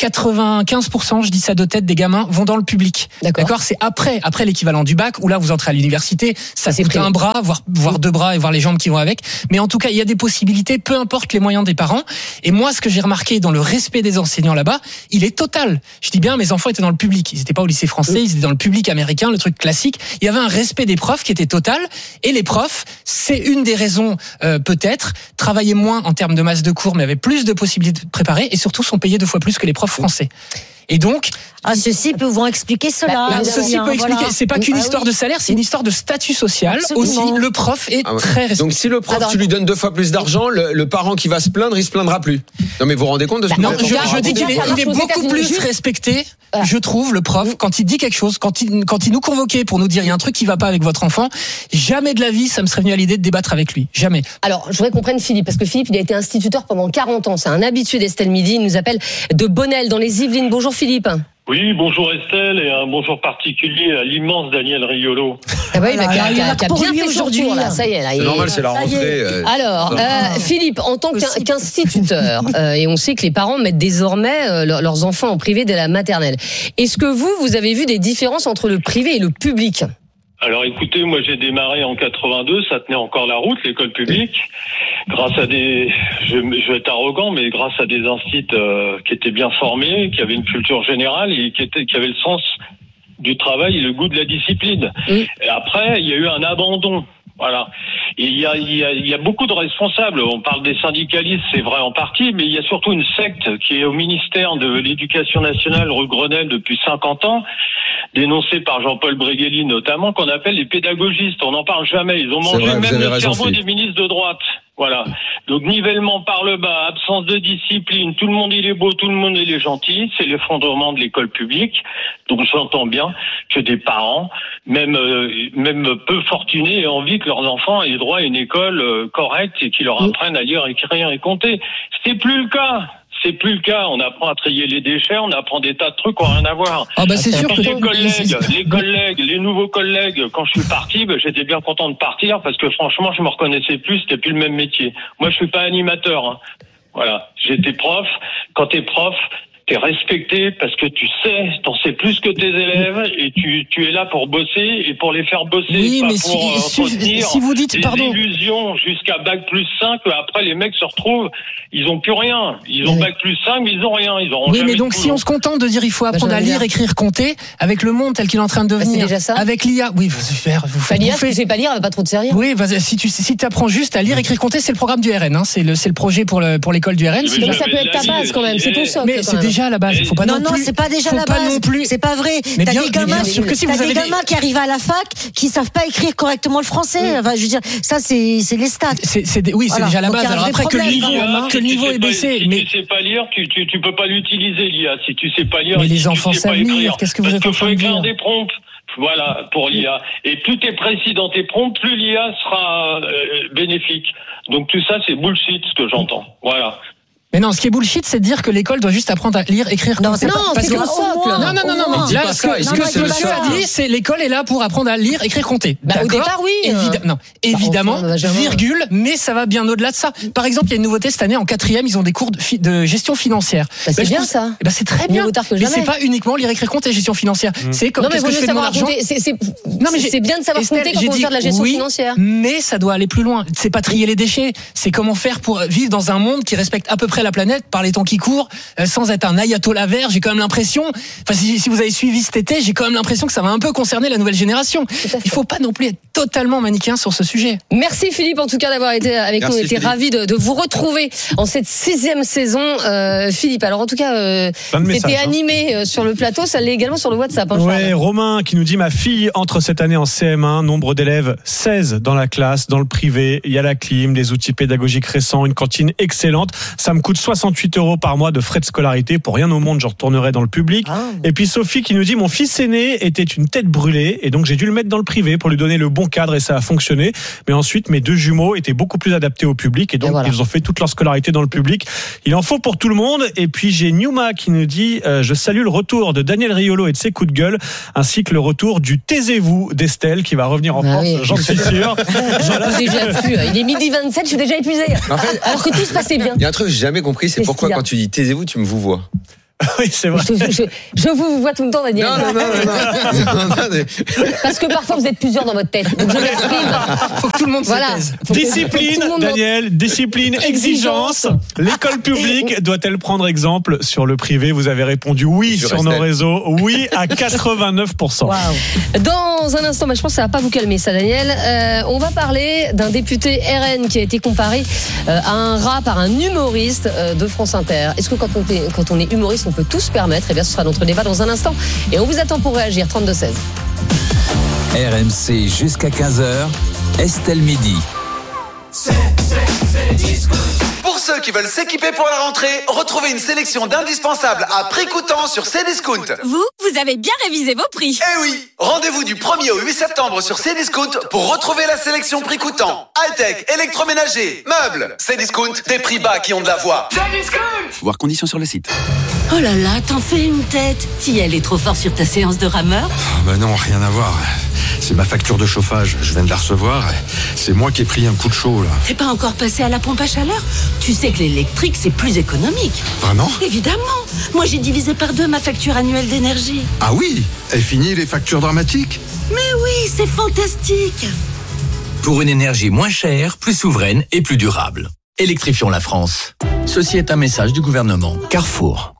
95%, je dis ça de tête, des gamins vont dans le public. D'accord. C'est après l'équivalent du bac, où là vous entrez à l'université, ça c'est un bras, voire deux bras et voir les jambes qui vont avec. Mais en tout cas, il y a des possibilités, peu importe les moyens des parents. Et moi, ce que j'ai remarqué dans le respect des enseignants là-bas, il est total. Je dis bien, mes enfants étaient dans le public. Ils n'étaient pas au lycée français, ils étaient dans le public américain, le truc classique. Il y avait un respect des profs qui était total. Et les profs, c'est une des raisons, peut-être, travaillaient moins en termes de masse de cours, mais avaient plus de possibilités de préparer et surtout sont payés 2 fois plus que les profs français. Et donc, ceci peut vous expliquer cela. Ceci peut expliquer. C'est pas qu'une histoire de salaire, c'est une histoire de statut social. Absolument. Aussi. Le prof est très respecté. Donc si le prof, tu lui donnes 2 fois plus d'argent, le parent qui va se plaindre, il se plaindra plus. Non mais vous vous rendez compte de ce que je dis qu'il est beaucoup plus respecté. Je trouve le prof quand il dit quelque chose, quand il nous convoquait pour nous dire il y a un truc qui va pas avec votre enfant, jamais de la vie ça me serait venu à l'idée de débattre avec lui. Jamais. Alors je voudrais qu'on prenne Philippe parce que Philippe il a été instituteur pendant 40 ans. C'est un habitué d'Estelle Midi. Il nous appelle de Bonnel dans les Yvelines. Bonjour Philippe. Oui, bonjour Estelle et un bonjour particulier à l'immense Daniel Riolo. Ah bah, il a bien fait aujourd'hui là, ça y est. Là, c'est normal, c'est la rentrée. Alors, Philippe, en tant qu'instituteur, et on sait que les parents mettent désormais leurs enfants en privé dès la maternelle. Est-ce que vous avez vu des différences entre le privé et le public ? Alors écoutez, moi j'ai démarré en 82, ça tenait encore la route, l'école publique, grâce à je vais être arrogant, mais grâce à des instituts qui étaient bien formés, qui avaient une culture générale et qui avaient le sens du travail et le goût de la discipline. Et après, il y a eu un abandon. Voilà. Et il y a beaucoup de responsables. On parle des syndicalistes, c'est vrai en partie, mais il y a surtout une secte qui est au ministère de l'Éducation nationale rue Grenelle depuis 50 ans, dénoncée par Jean-Paul Bréguely notamment, qu'on appelle les pédagogistes. On n'en parle jamais. Ils ont mangé même le cerveau des ministres de droite. Voilà. Donc nivellement par le bas, absence de discipline, tout le monde il est beau, tout le monde il est gentil, c'est l'effondrement de l'école publique. Donc j'entends bien que des parents, même peu fortunés, aient envie que leurs enfants aient droit à une école correcte et qui leur apprennent à lire, écrire et compter. C'est plus le cas. C'est plus le cas. On apprend à trier les déchets, on apprend des tas de trucs qui n'ont rien à voir. Ah bah c'est sûr que les nouveaux collègues, quand je suis parti, j'étais bien content de partir parce que franchement, je me reconnaissais plus, c'était plus le même métier. Moi, je suis pas animateur. Hein. Voilà. J'étais prof. Quand t'es prof, t'es respecté parce que tu sais, t'en sais plus que tes élèves et tu es là pour bosser et pour les faire bosser, oui, pas mais pour si vous dites, des illusions jusqu'à bac plus 5, après les mecs se retrouvent, ils ont plus rien. Ils ont bac plus 5, mais ils ont rien. Ils auront oui, mais donc si on se contente de dire il faut apprendre à lire, écrire, compter, avec le monde tel qu'il est en train de devenir, c'est déjà ça. Avec l'IA, oui, super. L'IA, si tu sais pas lire, elle va pas trop te servir. Oui, si tu apprends juste à lire, écrire, compter, c'est le programme du RN, hein, c'est le projet pour l'école du RN. Mais ça peut être ta base quand même, c'est ton socle. Mais c'est déjà à la base. Faut pas non, c'est pas déjà la base. C'est pas vrai. T'as des gamins qui arrivent à la fac qui savent pas écrire correctement le français. Enfin, je veux dire, ça c'est les stats. Oui, c'est déjà la base. Alors après que le niveau est baissé, mais tu sais pas lire, tu peux pas l'utiliser l'IA. Si tu sais pas lire, mais les enfants savent lire. Qu'est-ce que vous êtes en train de dire ? Parce qu'il faut écrire des prompts. Voilà, pour l'IA. Et plus t'es précis dans tes prompts, plus l'IA sera bénéfique. Donc tout ça, c'est bullshit ce que j'entends. Voilà. Mais non, ce qui est bullshit, c'est de dire que l'école doit juste apprendre à lire, écrire. Non, c'est le socle. Non. Là, ce que monsieur a dit, c'est l'école est là pour apprendre à lire, écrire, compter. Au départ, oui. Évidemment, virgule, mais ça va bien au-delà de ça. Par exemple, il y a une nouveauté cette année en 4e, ils ont des cours de gestion financière. C'est bien ça. C'est très bien. Mais c'est pas uniquement lire, écrire, compter, gestion financière. C'est comme qu'est-ce que je fais de mon argent. C'est bien de savoir compter quand on veut faire de la gestion financière. Mais ça doit aller plus loin. C'est pas trier les déchets. C'est comment faire pour vivre dans un monde qui respecte à peu près la planète par les temps qui courent, sans être un ayatollah vert. J'ai quand même l'impression, enfin si vous avez suivi cet été, j'ai quand même l'impression que ça va un peu concerner la nouvelle génération. Il faut pas non plus être totalement manichéen sur ce sujet. Merci Philippe en tout cas d'avoir été avec nous. On était ravis de vous retrouver en cette 6e saison. Philippe, alors en tout cas, t'étais animé sur le plateau, ça l'est également sur le WhatsApp. Ouais, Romain qui nous dit: ma fille entre cette année en CM1, nombre d'élèves 16 dans la classe, dans le privé, il y a la clim, des outils pédagogiques récents, une cantine excellente. Ça me coûte 68 € par mois de frais de scolarité. Pour rien au monde, je retournerai dans le public. Et puis Sophie qui nous dit: mon fils aîné était une tête brûlée et donc j'ai dû le mettre dans le privé pour lui donner le bon cadre et ça a fonctionné. Mais ensuite, mes 2 jumeaux étaient beaucoup plus adaptés au public et donc ils ont fait toute leur scolarité dans le public. Il en faut pour tout le monde. Et puis j'ai Newma qui nous dit: je salue le retour de Daniel Riolo et de ses coups de gueule, ainsi que le retour du taisez-vous d'Estelle qui va revenir en France, j'en suis sûr. Il est midi 27, je suis déjà épuisé. En fait, alors que tout se passait bien. Il y a un truc que j'ai jamais compris, c'est pourquoi quand tu dis taisez-vous, tu me vous vois. Oui, c'est vrai. Je vous vois tout le temps, Daniel. Non. Parce que parfois vous êtes plusieurs dans votre tête. Donc je l'exprime. Faut que tout le monde se taise. Discipline, Daniel, discipline, exigence. L'école publique doit-elle prendre exemple sur le privé? Vous avez répondu oui sur nos réseaux. Oui à 89%. Wow. Dans un instant, je pense que ça va pas vous calmer ça, Daniel. On va parler d'un député RN qui a été comparé à un rat par un humoriste de France Inter. Est-ce que quand on est humoriste, on peut tout se permettre? Eh bien, ce sera notre débat dans un instant. Et on vous attend pour réagir. 32-16. RMC jusqu'à 15h. Estelle Midi. Pour ceux qui veulent s'équiper pour la rentrée, retrouvez une sélection d'indispensables à prix coûtant sur Cdiscount. Vous avez bien révisé vos prix. Eh oui, rendez-vous du 1er au 8 septembre sur Cdiscount pour retrouver la sélection prix coûtant. High-tech, électroménager, meubles. Cdiscount, des prix bas qui ont de la voix. Cdiscount. Voir conditions sur le site. Oh là là, t'en fais une tête. Tiel est trop fort sur ta séance de rameur. Bah non, rien à voir. C'est ma facture de chauffage, je viens de la recevoir. C'est moi qui ai pris un coup de chaud là. T'es pas encore passé à la pompe à chaleur? Tu sais que l'électrique c'est plus économique. Vraiment? Évidemment. Moi j'ai divisé par 2 ma facture annuelle d'énergie. Ah oui? Et fini les factures dramatiques? Mais oui, c'est fantastique. Pour une énergie moins chère, plus souveraine et plus durable. Électrifions la France. Ceci est un message du gouvernement. Carrefour.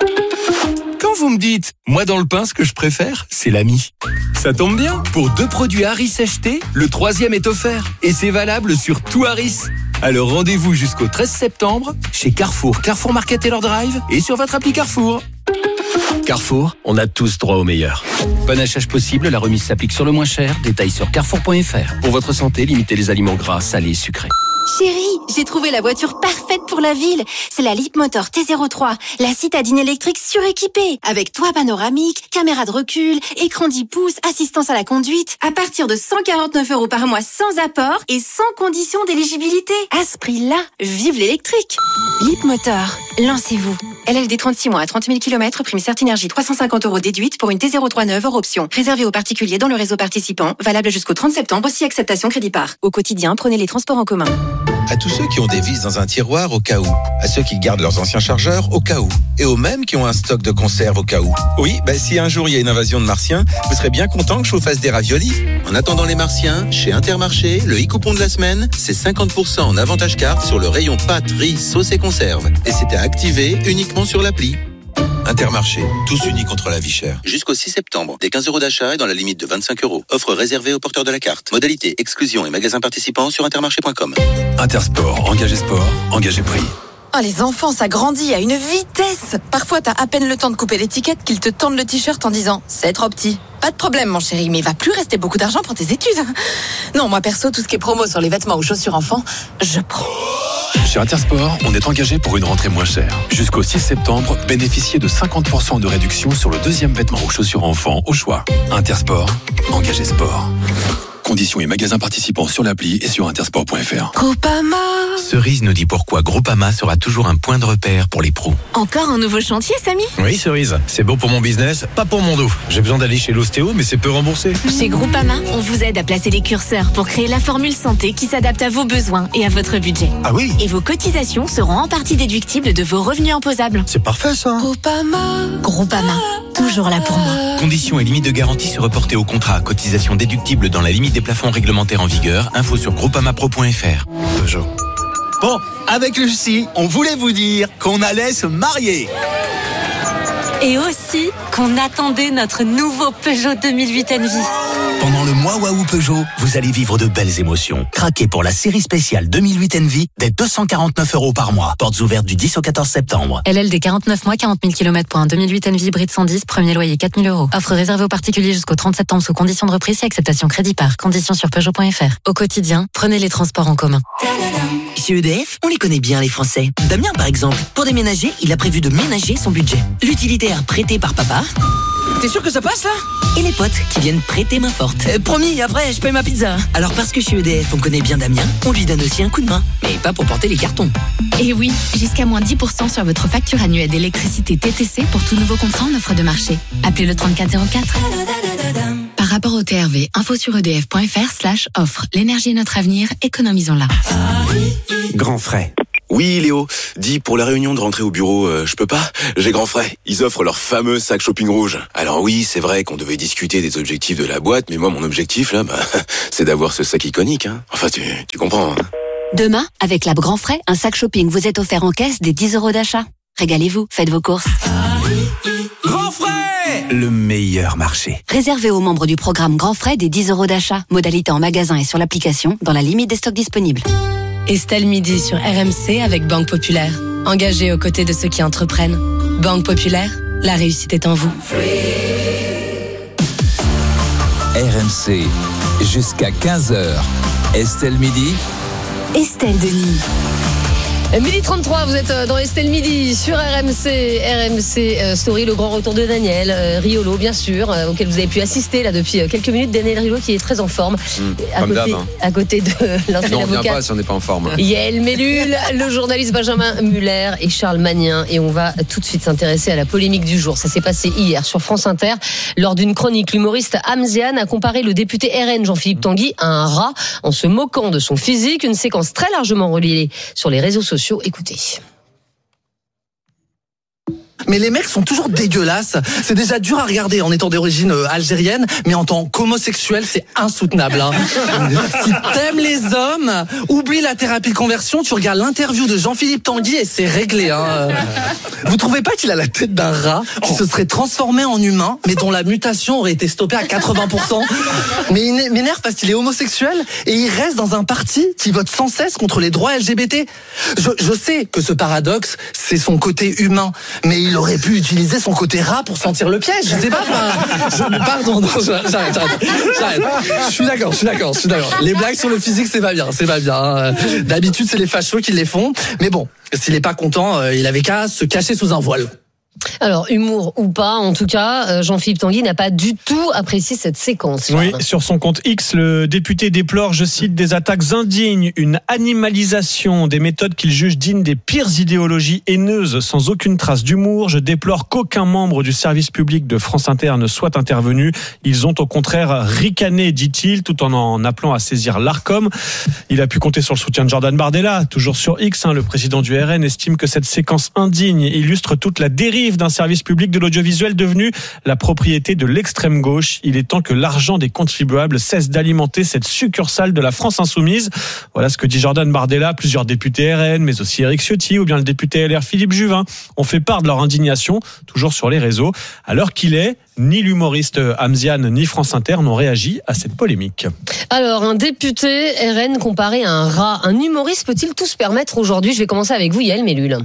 Quand vous me dites, moi dans le pain, ce que je préfère, c'est l'ami. Ça tombe bien, pour 2 produits Harris achetés, le 3e est offert. Et c'est valable sur tout Harris. Alors rendez-vous jusqu'au 13 septembre chez Carrefour, Carrefour Market et leur Drive et sur votre appli Carrefour. Carrefour, on a tous droit au meilleur. Bon achat possible, la remise s'applique sur le moins cher. Détails sur carrefour.fr. Pour votre santé, limitez les aliments gras, salés et sucrés. Chérie, j'ai trouvé la voiture parfaite pour la ville. C'est la Leapmotor T03, la citadine électrique suréquipée, avec toit panoramique, caméra de recul, écran 10 pouces, assistance à la conduite, à partir de 149 € par mois sans apport et sans condition d'éligibilité. À ce prix-là, vive l'électrique. Leapmotor, lancez-vous. LLD 36 mois à 30 000 km, prime Certinergie 350 € déduite pour une T03 neuve hors option. Réservé aux particuliers dans le réseau participant, valable jusqu'au 30 septembre, si acceptation crédit par. Au quotidien, prenez les transports en commun. À tous ceux qui ont des vis dans un tiroir au cas où, à ceux qui gardent leurs anciens chargeurs au cas où, et aux mêmes qui ont un stock de conserve au cas où. Oui, si un jour il y a une invasion de martiens, vous serez bien content que je vous fasse des raviolis. En attendant les martiens, chez Intermarché, le e-coupon de la semaine, c'est 50% en avantage carte sur le rayon pâtes, riz, sauce et conserve. Et c'était activé uniquement sur l'appli. Intermarché, tous unis contre la vie chère. Jusqu'au 6 septembre, des 15 € d'achat et dans la limite de 25 €. Offre réservée aux porteurs de la carte. Modalité, exclusion et magasins participants sur intermarché.com. Intersport, engagé sport, engagé prix. Oh, les enfants, ça grandit à une vitesse. Parfois, t'as à peine le temps de couper l'étiquette qu'ils te tendent le t-shirt en disant « C'est trop petit ». Pas de problème, mon chéri, mais il va plus rester beaucoup d'argent pour tes études. Non, moi perso, tout ce qui est promo sur les vêtements ou chaussures enfants, je prends. Chez Intersport, on est engagé pour une rentrée moins chère. Jusqu'au 6 septembre, bénéficiez de 50% de réduction sur le 2e vêtement ou chaussures enfants au choix. Intersport, engagé sport. Conditions et magasins participants sur l'appli et sur intersport.fr. Groupama. Cerise nous dit pourquoi Groupama sera toujours un point de repère pour les pros. Encore un nouveau chantier, Samy? Oui, Cerise. C'est bon pour mon business, pas pour mon dos. J'ai besoin d'aller chez l'ostéo, mais c'est peu remboursé. Chez Groupama, on vous aide à placer les curseurs pour créer la formule santé qui s'adapte à vos besoins et à votre budget. Ah oui? Et vos cotisations seront en partie déductibles de vos revenus imposables. C'est parfait, ça. Groupama, toujours là pour moi. Conditions et limites de garantie se reporter au contrat. Cotisation déductible dans la limite des plafonds réglementaires en vigueur. Info sur groupamapro.fr. Peugeot. Bon, avec Lucie, on voulait vous dire qu'on allait se marier. Et aussi qu'on attendait notre nouveau Peugeot 2008 Envy. Pendant le mois Waouh Peugeot, vous allez vivre de belles émotions. Craquez pour la série spéciale 2008 Envy dès 249 € par mois. Portes ouvertes du 10 au 14 septembre. LLD 49 mois, 40 000 km pour un 2008 Envy hybride 110, premier loyer 4 000 €. Offre réservée aux particuliers jusqu'au 30 septembre sous conditions de reprise et acceptation crédit par. Conditions sur Peugeot.fr. Au quotidien, prenez les transports en commun. Chez EDF, on les connaît bien les Français. Damien par exemple, pour déménager, il a prévu de ménager son budget. L'utilitaire prêté par papa. T'es sûr que ça passe là? Et les potes qui viennent prêter main forte. Promis, après je paye ma pizza. Alors parce que chez EDF on connaît bien Damien, on lui donne aussi un coup de main. Mais pas pour porter les cartons. Et oui, jusqu'à moins 10% sur votre facture annuelle d'électricité TTC pour tout nouveau contrat en offre de marché. Appelez le 3404. Par rapport au TRV, info sur edf.fr/offre. L'énergie est notre avenir, économisons-la. Grand frais. Oui, Léo. Dis, pour la réunion de rentrée au bureau, je peux pas? J'ai grand frais. Ils offrent leur fameux sac shopping rouge. Alors oui, c'est vrai qu'on devait discuter des objectifs de la boîte, mais moi, mon objectif, là, c'est d'avoir ce sac iconique, hein. Enfin, tu comprends, hein. Demain, avec la Grand Frais, un sac shopping vous est offert en caisse des 10 € d'achat. Régalez-vous, faites vos courses. Grand frais! Le meilleur marché. Réservé aux membres du programme Grand Frais des 10 € d'achat. Modalité en magasin et sur l'application, dans la limite des stocks disponibles. Estelle Midi sur RMC avec Banque Populaire. Engagée aux côtés de ceux qui entreprennent. Banque Populaire, la réussite est en vous. RMC, jusqu'à 15h. Estelle Midi. Estelle Denis. 12h33, vous êtes dans Estelle Midi sur RMC Story, le grand retour de Daniel Riolo, bien sûr, auquel vous avez pu assister là depuis quelques minutes. Daniel Riolo qui est très en forme, à côté de l'ancien non, on avocat. vient pas si on n'est pas en forme. Yael Mellul, le journaliste Benjamin Muller et Charles Magnin. Et on va tout de suite s'intéresser à la polémique du jour. Ça s'est passé hier sur France Inter. Lors d'une chronique, l'humoriste Hamzian a comparé le député RN Jean-Philippe Tanguy à un rat en se moquant de son physique. Une séquence très largement relayée sur les réseaux sociaux. Écoutez. Mais les mecs sont toujours dégueulasses. C'est déjà dur à regarder en étant d'origine algérienne, mais en tant qu'homosexuel, c'est insoutenable. Hein. Si t'aimes les hommes, oublie la thérapie de conversion, tu regardes l'interview de Jean-Philippe Tanguy et c'est réglé. Hein. Vous trouvez pas qu'il a la tête d'un rat qui se serait transformé en humain, mais dont la mutation aurait été stoppée à 80%? Mais il m'énerve parce qu'il est homosexuel et il reste dans un parti qui vote sans cesse contre les droits LGBT. Je sais que ce paradoxe, c'est son côté humain, mais il aurait pu utiliser son côté rat pour sentir le piège. Je sais pas. Pardon, j'arrête. Je suis d'accord. Les blagues sur le physique, c'est pas bien. D'habitude, c'est les fachos qui les font. Mais bon, s'il est pas content, il avait qu'à se cacher sous un voile. Alors, humour ou pas, en tout cas, Jean-Philippe Tanguy n'a pas du tout apprécié cette séquence. Oui, sur son compte X, le député déplore, je cite, des attaques indignes, une animalisation, des méthodes qu'il juge dignes des pires idéologies haineuses, sans aucune trace d'humour. Je déplore qu'aucun membre du service public de France Inter ne soit intervenu. Ils ont au contraire ricané, dit-il, tout en appelant à saisir l'Arcom. Il a pu compter sur le soutien de Jordan Bardella, toujours sur X. Le président du RN estime que cette séquence indigne illustre toute la dérive d'un service public de l'audiovisuel devenu la propriété de l'extrême gauche. Il est temps que l'argent des contribuables cesse d'alimenter cette succursale de la France insoumise. Voilà ce que dit Jordan Bardella. Plusieurs députés RN, mais aussi Éric Ciotti ou bien le député LR Philippe Juvin ont fait part de leur indignation, toujours sur les réseaux. À l'heure qu'il est, ni l'humoriste Hamzian ni France Inter n'ont réagi à cette polémique. Alors, un député RN comparé à un rat, un humoriste peut-il tout se permettre aujourd'hui? Je vais commencer avec vous, Yael Mellul.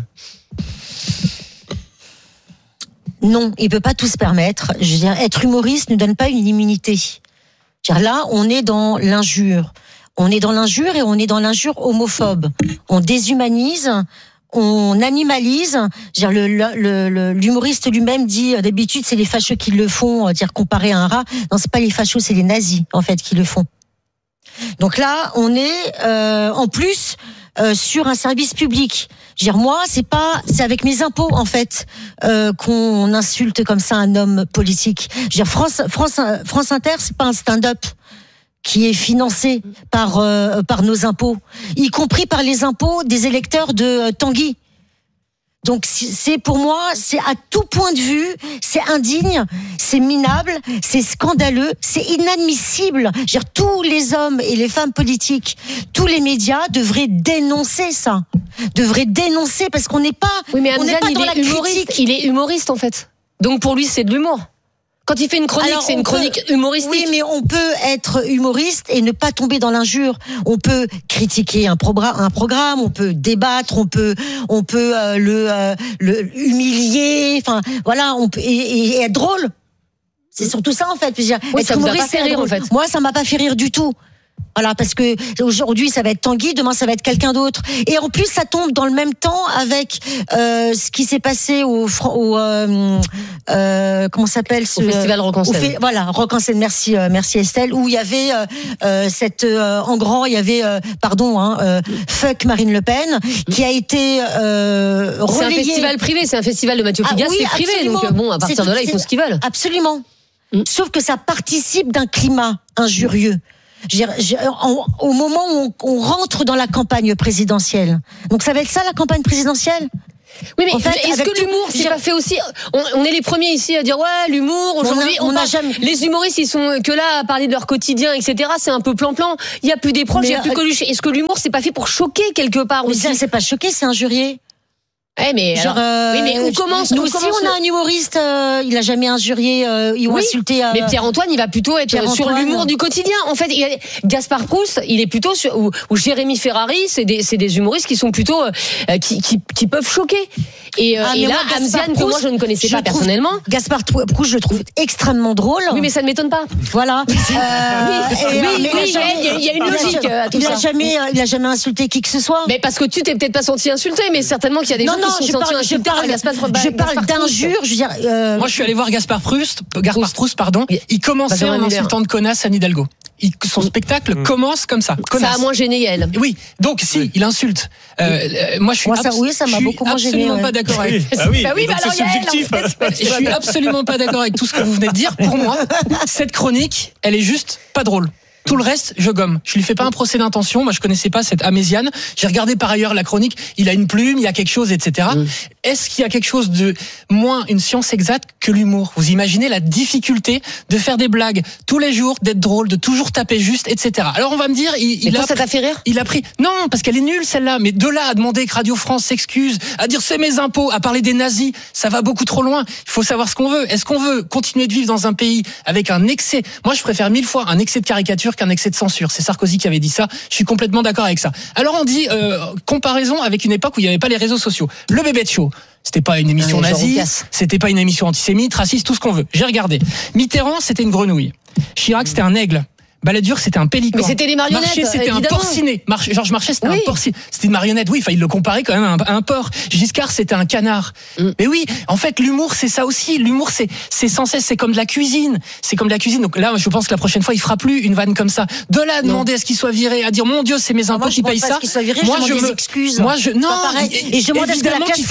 Non, il peut pas tout se permettre. Je veux dire, être humoriste ne donne pas une immunité. Car là, on est dans l'injure. On est dans l'injure et on est dans l'injure homophobe. On déshumanise, on animalise. Je veux dire, l'humoriste lui-même dit, d'habitude, c'est les fachos qui le font, dire comparé à un rat. Non, c'est pas les fachos, c'est les nazis, en fait, qui le font. Donc là, on est, en plus, sur un service public. Je veux dire, moi, c'est avec mes impôts, en fait, qu'on insulte comme ça un homme politique. Je veux dire, France Inter, c'est pas un stand-up qui est financé par nos impôts, y compris par les impôts des électeurs de Tanguy. Donc c'est pour moi, c'est à tout point de vue, c'est indigne, c'est minable, c'est scandaleux, c'est inadmissible. Je veux dire, tous les hommes et les femmes politiques, tous les médias devraient dénoncer ça, devraient dénoncer parce qu'on n'est pas, oui, mais on n'est pas dans la humoriste. critique. Il est humoriste en fait. Donc pour lui, c'est de l'humour. Quand il fait une chronique, c'est une chronique humoristique. Oui, mais on peut être humoriste et ne pas tomber dans l'injure. On peut critiquer un programme, on peut débattre, on peut le humilier. Enfin, voilà, on peut et être drôle. C'est surtout ça en fait. Je veux dire, oui, être ça vous a humoriste, pas fait rire en fait. Moi, ça m'a pas fait rire du tout. Voilà, parce que aujourd'hui ça va être Tanguy, demain ça va être quelqu'un d'autre. Et en plus ça tombe dans le même temps avec ce qui s'est passé au comment s'appelle ce au festival Rock en scène. Voilà, Rock en scène. Merci Estelle, où il y avait en grand il y avait fuck Marine Le Pen qui a été relayé. C'est un festival privé, c'est un festival de Mathieu Pigalle, oui, c'est privé, absolument. donc bon, à partir de là ils font ce qu'ils veulent. Absolument. Sauf que ça participe d'un climat injurieux. Au moment où on rentre dans la campagne présidentielle. Donc ça va être ça la campagne présidentielle ? Oui, mais en fait, est-ce que l'humour, c'est pas fait aussi? On est les premiers ici à dire ouais, l'humour. Aujourd'hui, les humoristes, ils sont que là à parler de leur quotidien, etc. C'est un peu plan-plan. Il y a plus des proches, il y a plus Coluche. Est-ce que l'humour, c'est pas fait pour choquer quelque part aussi? Mais c'est pas choquer, c'est injurier. Ouais, mais oui, mais où commence? Nous, si on a un humoriste, il a jamais injurié ou insulté. Mais Pierre-Antoine, il va plutôt être sur l'humour du quotidien. En fait, Gaspard Proust, il est plutôt sur ou Jérémy Ferrari, c'est des humoristes qui sont plutôt qui peuvent choquer. Et là, Hamziane, que moi je ne connaissais pas personnellement. Gaspard Proust, je le trouve extrêmement drôle. Oui, mais ça ne m'étonne pas. Voilà. Il y a une logique à tout ça. Il a jamais insulté qui que ce soit. Mais parce que tu t'es peut-être pas senti insulté, mais certainement qu'il y a des gens qui se sont sentis insultés par Gaspard Proust. Je parle d'injures, je veux dire. Moi, je suis allé voir Gaspard Proust, pardon. Il commençait en insultant de connasse Anne Hidalgo. Son spectacle commence comme ça. Connasse. Ça a moins gêné elle. Oui, donc si, il insulte. Moi, je suis ça m'a beaucoup moins gêné. Absolument pas d'accord avec. C'est subjectif. Je suis absolument pas d'accord avec tout ce que vous venez de dire. Pour moi, cette chronique, elle est juste pas drôle. Tout le reste, je gomme. Je lui fais pas un procès d'intention. Moi, je connaissais pas cette Améziane. J'ai regardé par ailleurs la chronique. Il a une plume, il y a quelque chose, etc. Est-ce qu'il y a quelque chose de moins une science exacte que l'humour? Vous imaginez la difficulté de faire des blagues tous les jours, d'être drôle, de toujours taper juste, etc. Alors, on va me dire, ça t'a fait rire? Il a pris. Non, parce qu'elle est nulle, celle-là. Mais de là à demander que Radio France s'excuse, à dire c'est mes impôts, à parler des nazis, ça va beaucoup trop loin. Il faut savoir ce qu'on veut. Est-ce qu'on veut continuer de vivre dans un pays avec un excès? Moi, je préfère 1000 fois un excès de caricature qu'un excès de censure. C'est Sarkozy qui avait dit ça. Je suis complètement d'accord avec ça. Alors on dit comparaison avec une époque où il n'y avait pas les réseaux sociaux. Le Bébé de Show, c'était pas une émission nazie, c'était pas une émission antisémite, raciste, tout ce qu'on veut. J'ai regardé. Mitterrand, c'était une grenouille. Chirac, c'était un aigle. Balladur, c'était un pélican. Mais c'était des marionnettes. Marchais, c'était évidemment. un porcinet. Georges Marchais, c'était un porcinet. C'était une marionnette. Oui, il le comparait quand même à un porc. Giscard, c'était un canard. Mais oui, en fait, l'humour, c'est ça aussi. L'humour, c'est sans cesse, c'est comme de la cuisine. C'est comme de la cuisine. Donc là, je pense que la prochaine fois, il fera plus une vanne comme ça. De là à demander à ce qu'il soit viré, à dire, mon Dieu, c'est mes impôts qui payent ça. Moi, je demande des excuses. Non. Et je demande à ce que la classe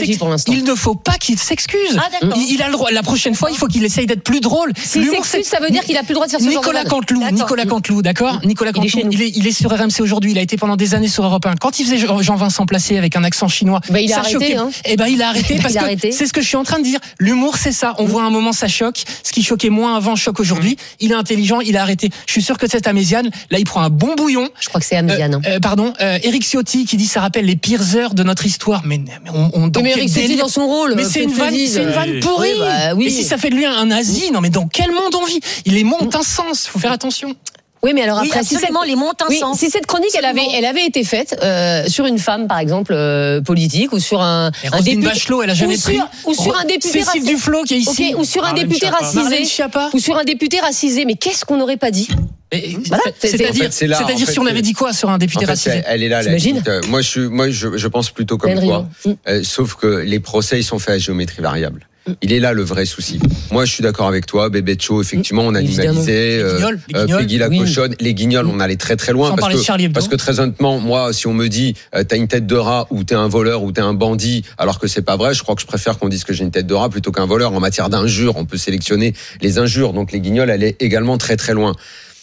il ne faut pas qu'il s'excuse. Il a le droit. La prochaine fois, il faut qu'il essaye d'être plus drôle. S'il s'excuse, ça veut dire qu'il a plus le droit de faire ce genre de vanne. Nicolas Canteloup, d'accord. Nicolas Canteloup, il est sur RMC aujourd'hui. Il a été pendant des années sur Europe 1. Quand il faisait Jean-Vincent Placé avec un accent chinois, il a arrêté. Il a arrêté parce que c'est ce que je suis en train de dire. L'humour, c'est ça. On voit un moment, ça choque. Ce qui choquait moins avant choque aujourd'hui. Il est intelligent, il a arrêté. Je suis sûr que cette Améziane, là, il prend un bon bouillon. Je crois que c'est Améziane. Éric Ciotti qui dit ça rappelle les pires heures de notre histoire. Mais Éric Ciotti dans son rôle. Mais c'est une vanne pourrie. Et si ça fait de lui un nazi, non mais dans quel monde on vit? Il les monte un sens. Faut faire attention. Oui, mais alors après, si cette chronique, elle avait été faite sur une femme, par exemple, politique, ou sur un député. Bachelot, elle a jamais pris. Ou sur un député Cécile Duflot qui est ici. Ou sur un député racisé. Ou sur un député racisé. Mais qu'est-ce qu'on n'aurait pas dit? Voilà. C'est-à-dire si on avait dit quoi sur un député racisé? Elle est là. Moi, je pense plutôt comme toi. Sauf que les procès, ils sont faits à géométrie variable. Il est là le vrai souci. Moi, je suis d'accord avec toi. Bébé de Show, effectivement, on animalisait Peggy la cochonne. Les Guignols, on allait très très loin. Parce que très honnêtement, moi, si on me dit t'as une tête de rat ou t'es un voleur ou t'es un bandit, alors que c'est pas vrai, je crois que je préfère qu'on dise que j'ai une tête de rat plutôt qu'un voleur. En matière d'injures, on peut sélectionner les injures. Donc les Guignols allaient également très très loin.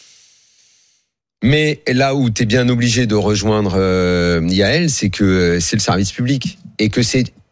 Mais là où t'es bien obligé de rejoindre Yael, c'est que c'est le service public et que c'est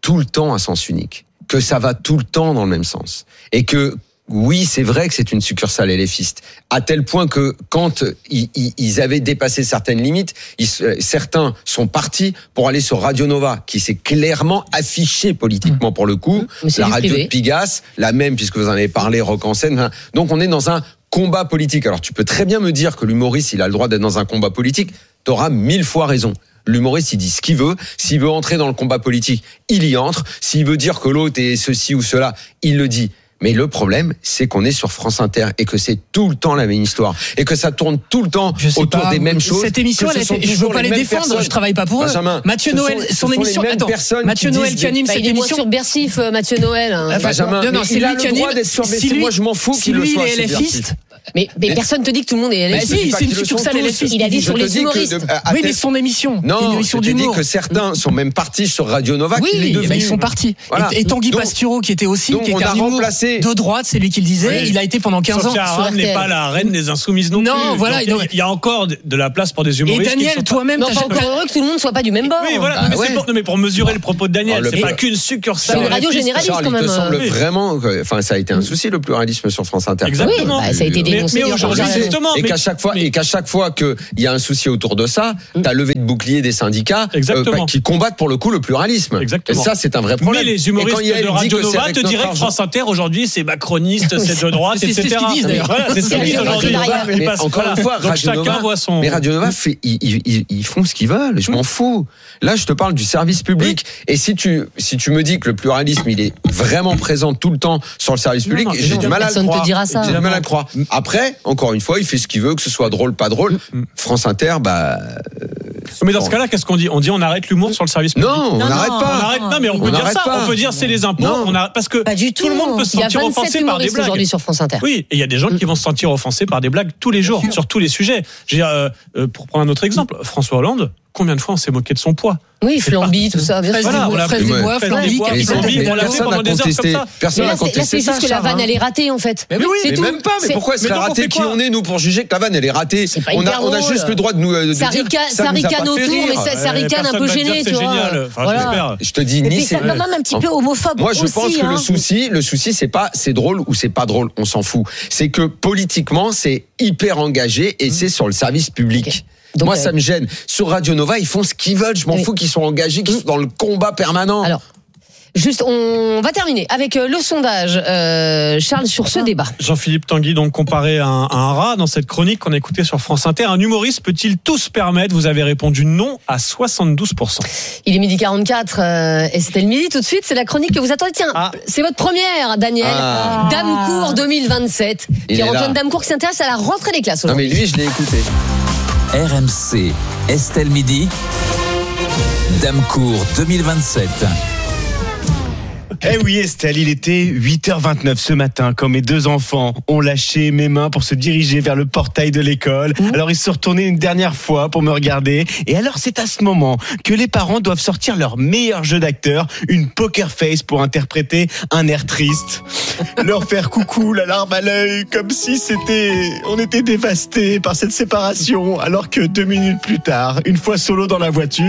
tout le temps à sens unique, que ça va tout le temps dans le même sens, et que oui, c'est vrai que c'est une succursale LFiste, à tel point que quand ils avaient dépassé certaines limites, certains sont partis pour aller sur Radio Nova, qui s'est clairement affiché politiquement pour le coup, la radio privé de Pigasse, la même puisque vous en avez parlé, Rock en scène. Donc on est dans un combat politique. Alors tu peux très bien me dire que l'humoriste, il a le droit d'être dans un combat politique, t'auras 1000 fois raison. L'humoriste, il dit ce qu'il veut. S'il veut entrer dans le combat politique, il y entre. S'il veut dire que l'autre est ceci ou cela, il le dit. Mais le problème, c'est qu'on est sur France Inter et que c'est tout le temps la même histoire et que ça tourne tout le temps autour des mêmes choses. Cette émission, je ne veux pas les défendre, personnes. Je travaille pas pour eux. Benjamin, Mathieu Noël, son émission. Attends, Mathieu Noël qui anime cette émission. Il est sur Bercif, Mathieu Noël. Benjamin, non, c'est lui qui anime. Moi, je m'en fous qu'il le soit. Si lui est LFiste. Mais personne te dit que tout le monde est LFiste. Si, c'est une succursale LFiste. Il a dit sur les humoristes. Oui, mais son émission. Non, une émission d'humour. Je te dis que certains sont même partis sur Radio Nova. Oui, ils sont partis. Et Tanguy Pastureau, qui était aussi, qui était un humour de droite, c'est lui qui le disait. Il a été pendant 15 ans. Sophia Aram n'est pas la reine des insoumises non plus. Non, voilà. Il y a encore de la place pour des humoristes. Et Daniel, toi-même, t'as encore heureux que tout le monde soit pas du même bord. Oui, voilà. Mais pour mesurer le propos de Daniel, c'est pas qu'une succursale. C'est une radio généraliste quand même. Il te semble vraiment, enfin, ça a été un souci le pluralisme sur France Inter. Exactement. Ça a été dénoncé. Et qu'à chaque fois qu'il y a un souci autour de ça, t'as levé de bouclier des syndicats qui combattent pour le coup le pluralisme. Exactement. Et ça, c'est un vrai problème. Mais les humoristes de Radio Nova te diraient que France Inter aujourd'hui c'est macroniste, c'est de droite, etc. C'est ce qu'ils disent d'ailleurs. Voilà, c'est ce qu'ils disent aujourd'hui. Encore une fois, Radio Nova ils font ce qu'ils veulent. Je m'en fous. Là, je te parle du service public. Et si tu me dis que le pluralisme il est vraiment présent tout le temps sur le service public, j'ai du mal à le croire. Personne te dira ça. J'ai du mal à le croire. Après, encore une fois, il fait ce qu'il veut, que ce soit drôle, pas drôle. France Inter, mais dans ce cas-là, qu'est-ce qu'on dit ? On dit on arrête l'humour sur le service public. Non, on n'arrête pas. Non, mais on peut dire ça. On peut dire c'est les impôts. Parce que tout le monde peut se sentir offensé par des blagues. Aujourd'hui sur France Inter. Oui, et il y a des gens qui vont se sentir offensés par des blagues tous les jours, sur tous les sujets. Pour prendre un autre exemple, François Hollande, combien de fois on s'est moqué de son poids ? Oui, Flamby, tout ça. Fraise des bois, Flamby, on l'a fait pendant des heures comme ça. Personne n'a contesté ça. C'est juste que la vanne, elle est ratée, en fait. Mais oui, mais même pas. Mais pourquoi elle serait ratée ? Qui on est, nous, pour juger que la vanne, elle est ratée ? On a juste le droit de nous dire ça ricane autour, mais ça ricane un peu gêné, tu vois. Je te dis, ni c'est quand même un petit peu homophobe. Moi, je pense que le souci, c'est pas c'est drôle ou c'est pas drôle, on s'en fout. C'est que politiquement, c'est hyper engagé et c'est sur le service public. Donc, moi, ça me gêne. Sur Radio Nova, ils font ce qu'ils veulent. Je m'en fous qu'ils soient engagés, qu'ils soient dans le combat permanent. Alors, juste, on va terminer avec le sondage, Charles, sur ce débat. Jean-Philippe Tanguy, donc comparé à un rat dans cette chronique qu'on a écoutée sur France Inter. Un humoriste peut-il tout se permettre ? Vous avez répondu non à 72%. Il est 12h44, Estelle Midi. Tout de suite, c'est la chronique que vous attendez. Tiens, c'est votre première, Daniel. Damecourt 2027. Pierre-Antoine Damecourt qui s'intéresse à la rentrée des classes aujourd'hui. Non, mais lui, je l'ai écouté. RMC, Estelle Midi, Damecourt 2027. Eh oui Estelle, il était 8h29 ce matin quand mes deux enfants ont lâché mes mains pour se diriger vers le portail de l'école. Alors ils se sont retournés une dernière fois pour me regarder. Et alors c'est à ce moment que les parents doivent sortir leur meilleur jeu d'acteur, une poker face pour interpréter un air triste. Leur faire coucou, la larme à l'œil, comme si on était dévastés par cette séparation. Alors que 2 minutes plus tard, une fois solo dans la voiture...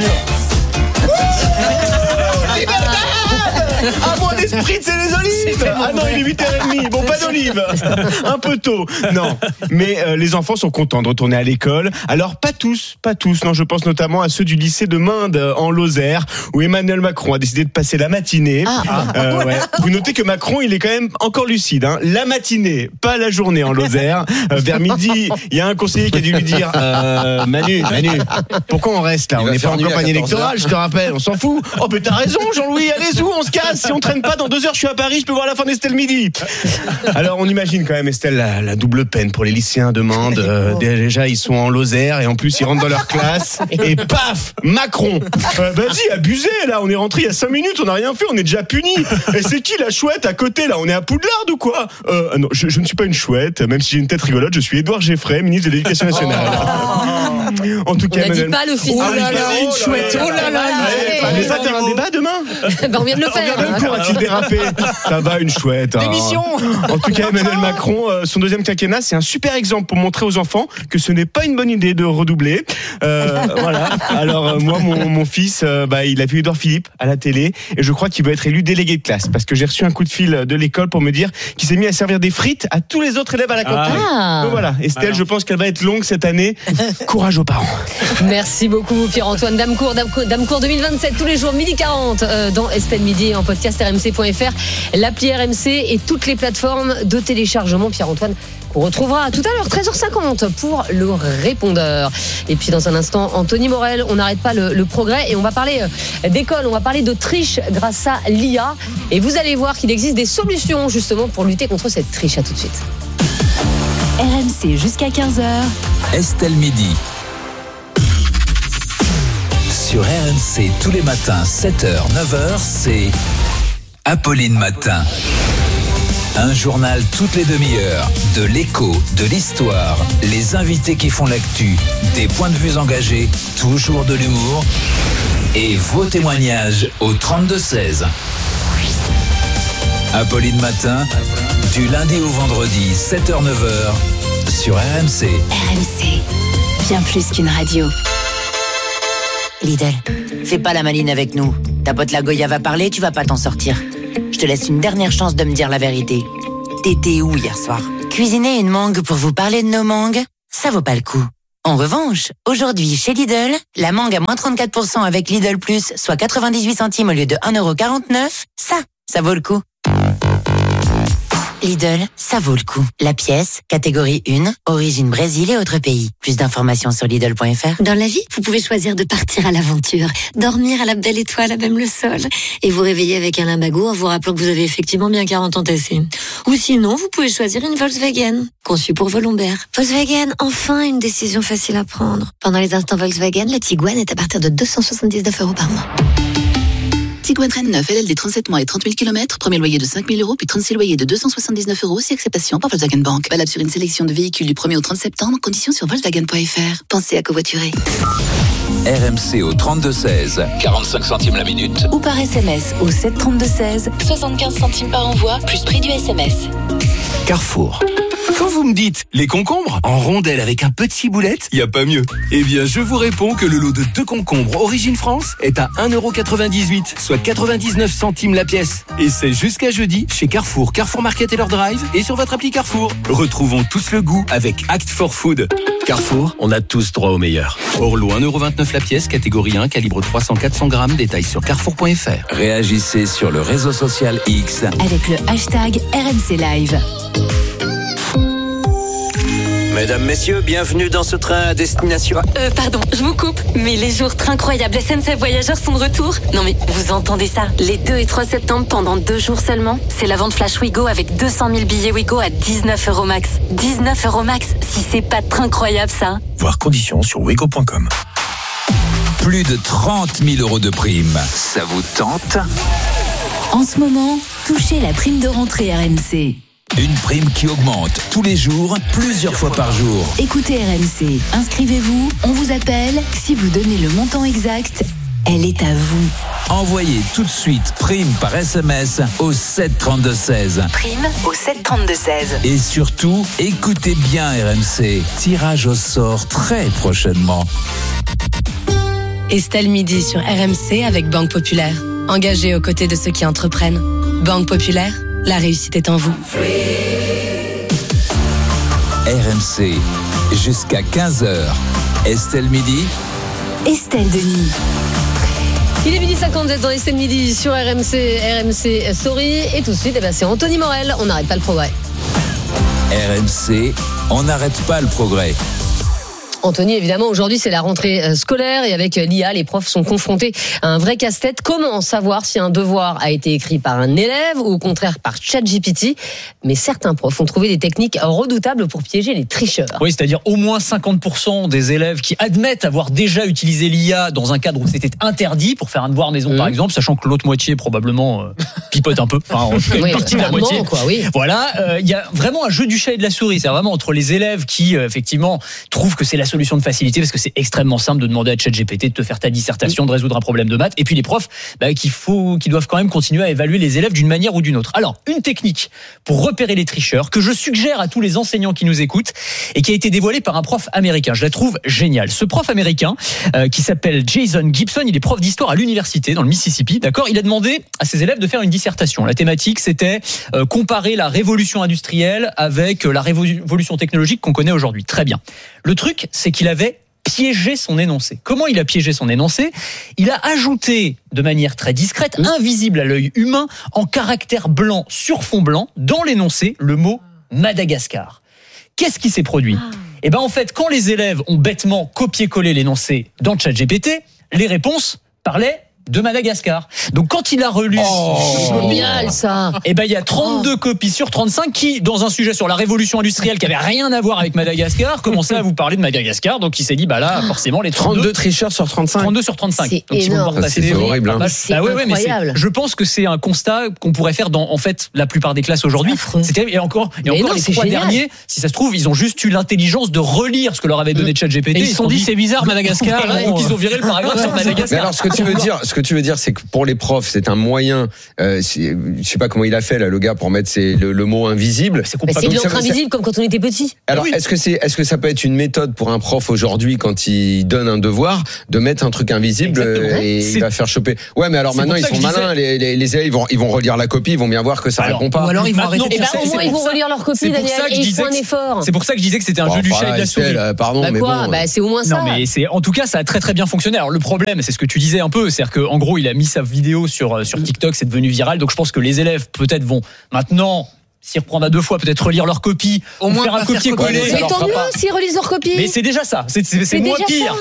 Ah bon, les Spritz et les olives. Ah non, il est 8h30. Bon, pas d'olives. Un peu tôt. Non, mais les enfants sont contents de retourner à l'école. Alors, pas tous. Non, je pense notamment à ceux du lycée de Mende en Lozère, où Emmanuel Macron a décidé de passer la matinée. Ouais. Vous notez que Macron, il est quand même encore lucide. Hein. La matinée, pas la journée en Lozère. Vers midi, il y a un conseiller qui a dû lui dire Manu, pourquoi on reste là ? On n'est pas en campagne électorale, je te rappelle. On s'en fout. Oh, mais t'as raison, Jean-Louis. Allez, où on se casse ? Si on traîne pas, dans 2 heures, je suis à Paris, je peux voir la fin d'Estelle Midi. Alors, on imagine quand même, Estelle, la double peine pour les lycéens de Mende. Déjà, ils sont en Lozère et en plus, ils rentrent dans leur classe. Et paf, Macron. Vas-y, abusez, là. On est rentré il y a 5 minutes, on n'a rien fait, on est déjà punis. Et c'est qui la chouette à côté, là ? On est à Poudlard ou quoi ? Non, je ne suis pas une chouette. Même si j'ai une tête rigolote, je suis Édouard Geffray, ministre de l'Éducation nationale. En tout cas, on n'a dit pas l'office. Oh là là, une chouette. Oh là là. Mais ça, t'as un débat demain. On vient de le faire. Cours a-t-il dérapé? Ça va, une chouette. Démission. En tout cas, Emmanuel Macron, son deuxième quinquennat, c'est un super exemple pour montrer aux enfants que ce n'est pas une bonne idée de redoubler. Voilà. Alors moi, mon fils, il a vu Édouard Philippe à la télé et je crois qu'il va être élu délégué de classe parce que j'ai reçu un coup de fil de l'école pour me dire qu'il s'est mis à servir des frites à tous les autres élèves à la cantine. Donc voilà, Estelle, je pense qu'elle va être longue cette année. Courage aux parents. Merci beaucoup Pierre-Antoine Damecourt 2027 tous les jours 12h40 dans Estelle Midi en podcast rmc.fr, l'appli RMC et toutes les plateformes de téléchargement. Pierre-Antoine qu'on retrouvera tout à l'heure 13h50 pour le répondeur. Et puis dans un instant Anthony Morel, on n'arrête pas le progrès et on va parler d'école, on va parler de triche grâce à l'IA et vous allez voir qu'il existe des solutions justement pour lutter contre cette triche. À tout de suite. RMC jusqu'à 15h. Estelle Midi. Sur RMC tous les matins 7h, 9h, c'est Apolline Matin. Un journal toutes les demi-heures, de l'écho, de l'histoire, les invités qui font l'actu, des points de vue engagés, toujours de l'humour et vos témoignages au 32-16. Apolline Matin, du lundi au vendredi, 7h-9h, sur RMC. RMC, bien plus qu'une radio. Lidl, fais pas la maline avec nous. Ta pote la Goya va parler, tu vas pas t'en sortir. Je te laisse une dernière chance de me dire la vérité. T'étais où hier soir? Cuisiner une mangue pour vous parler de nos mangues, ça vaut pas le coup. En revanche, aujourd'hui chez Lidl, la mangue à moins 34% avec Lidl Plus, soit 98 centimes au lieu de 1,49€, ça vaut le coup. Lidl, ça vaut le coup. La pièce, catégorie 1, origine Brésil et autres pays. Plus d'informations sur Lidl.fr. Dans la vie, vous pouvez choisir de partir à l'aventure, dormir à la belle étoile, à même le sol, et vous réveiller avec un limbago en vous rappelant que vous avez effectivement bien 40 ans tassés. Ou sinon, vous pouvez choisir une Volkswagen, conçue pour vos lombaires. Volkswagen, enfin une décision facile à prendre. Pendant les instants Volkswagen, le Tiguan est à partir de 279€ par mois. Tiguan Reine 9, LLD 37 mois et 30 000 km, premier loyer de 5 000 €, puis 36 loyers de 279€, si acceptation par Volkswagen Bank. Valable sur une sélection de véhicules du 1er au 30 septembre, conditions sur Volkswagen.fr. Pensez à covoiturer. RMC au 32-16, 45 centimes la minute. Ou par SMS au 732-16, 75 centimes par envoi, plus prix du SMS. Carrefour. Quand vous me dites les concombres en rondelles avec un peu de ciboulette, y a pas mieux. Eh bien, je vous réponds que le lot de 2 concombres Origine France est à 1,98€, soit 99 centimes la pièce. Et c'est jusqu'à jeudi chez Carrefour, Carrefour Market et leur drive et sur votre appli Carrefour. Retrouvons tous le goût avec Act for Food. Carrefour, on a tous droit au meilleur. Orlo 1,29€ la pièce, catégorie 1, calibre 300-400 grammes, détails sur carrefour.fr. Réagissez sur le réseau social X avec le hashtag RMC Live. Mesdames, messieurs, bienvenue dans ce train à destination. Pardon, je vous coupe, mais les jours incroyables SNCF Voyageurs sont de retour. Non mais, vous entendez ça? Les 2 et 3 septembre, pendant 2 jours seulement, c'est la vente flash Ouigo avec 200 000 billets Ouigo à 19€ max. 19€ max, si c'est pas incroyable ça. Voir conditions sur ouigo.com. Plus de 30 000 € de primes. Ça vous tente? En ce moment, touchez la prime de rentrée RMC. Une prime qui augmente tous les jours, plusieurs fois par jour. Écoutez RMC, inscrivez-vous, on vous appelle. Si vous donnez le montant exact, elle est à vous. Envoyez tout de suite prime par SMS au 732-16. Prime au 732-16. Et surtout, écoutez bien RMC. Tirage au sort très prochainement. Estelle Midi sur RMC avec Banque Populaire. Engagée aux côtés de ceux qui entreprennent. Banque Populaire, la réussite est en vous. RMC, jusqu'à 15h. Estelle Midi. Estelle Denis. Il est 12h50 dans Estelle Midi sur RMC Story. Et tout de suite, c'est Anthony Morel. On n'arrête pas le progrès. RMC, on n'arrête pas le progrès. Anthony, évidemment, aujourd'hui, c'est la rentrée scolaire et avec l'IA, les profs sont confrontés à un vrai casse-tête. Comment savoir si un devoir a été écrit par un élève ou au contraire par ChatGPT? Mais certains profs ont trouvé des techniques redoutables pour piéger les tricheurs. Oui, c'est-à-dire au moins 50% des élèves qui admettent avoir déjà utilisé l'IA dans un cadre où c'était interdit pour faire un devoir maison, par exemple, sachant que l'autre moitié probablement pipote un peu. Enfin, en tout cas, une partie de la moitié. Quoi, oui. Voilà, il y a vraiment un jeu du chat et de la souris. C'est vraiment entre les élèves qui, effectivement, trouvent que c'est la la solution de facilité parce que c'est extrêmement simple de demander à ChatGPT de te faire ta dissertation, de résoudre un problème de maths. Et puis les profs, qui doivent quand même continuer à évaluer les élèves d'une manière ou d'une autre. Alors, une technique pour repérer les tricheurs que je suggère à tous les enseignants qui nous écoutent et qui a été dévoilée par un prof américain. Je la trouve géniale. Ce prof américain qui s'appelle Jason Gibson, il est prof d'histoire à l'université dans le Mississippi. D'accord, il a demandé à ses élèves de faire une dissertation. La thématique, c'était comparer la révolution industrielle avec la révolution technologique qu'on connaît aujourd'hui. Très bien. Le truc, c'est qu'il avait piégé son énoncé. Comment il a piégé son énoncé ? Il a ajouté de manière très discrète, invisible à l'œil humain, en caractère blanc sur fond blanc, dans l'énoncé, le mot Madagascar. Qu'est-ce qui s'est produit ? Eh ben en fait, quand les élèves ont bêtement copié-collé l'énoncé dans ChatGPT, les réponses parlaient de Madagascar. Donc quand il a relu génial ça. Et ben il y a 32 copies sur 35 qui, dans un sujet sur la révolution industrielle qui avait rien à voir avec Madagascar, commençaient à vous parler de Madagascar. Donc il s'est dit là forcément les 32 tricheurs sur 35. 32 sur 35. C'est donc, énorme. C'est horrible. Hein. C'est incroyable. Je pense que c'est un constat qu'on pourrait faire dans en fait la plupart des classes aujourd'hui. Et encore les 3 derniers, si ça se trouve, ils ont juste eu l'intelligence de relire ce que leur avait donné ChatGPT. Et ils se sont dit c'est bizarre Madagascar. Donc ils ont viré le paragraphe sur Madagascar. Mais alors ce que tu veux dire, c'est que pour les profs, c'est un moyen. Je sais pas comment il a fait là, le gars, pour mettre le mot invisible. C'est de l'encre invisible comme quand on était petit. Alors est-ce que ça peut être une méthode pour un prof aujourd'hui quand il donne un devoir de mettre un truc invisible et il va faire choper. Ouais, mais alors maintenant ils sont malins. Les élèves ils vont relire la copie, ils vont bien voir que ça répond pas. Ou alors ils vont arrêter. Au moins ils vont relire leur copie, Daniel, et ils font un effort. C'est pour ça que je disais que c'était un jeu du chat et de la souris. Pardon, mais bon. C'est au moins ça. Non, mais en tout cas, ça a très très bien fonctionné. Alors le problème, c'est ce que tu disais un peu, c'est-à-dire qu'en gros, il a mis sa vidéo sur TikTok, c'est devenu viral. Donc je pense que les élèves peut-être vont maintenant s'y reprendre à 2 fois, peut-être relire leur copie, au moins faire un copier-coller. Mais tant mieux s'ils relisent leur copie. Mais c'est déjà ça. C'est moins pire.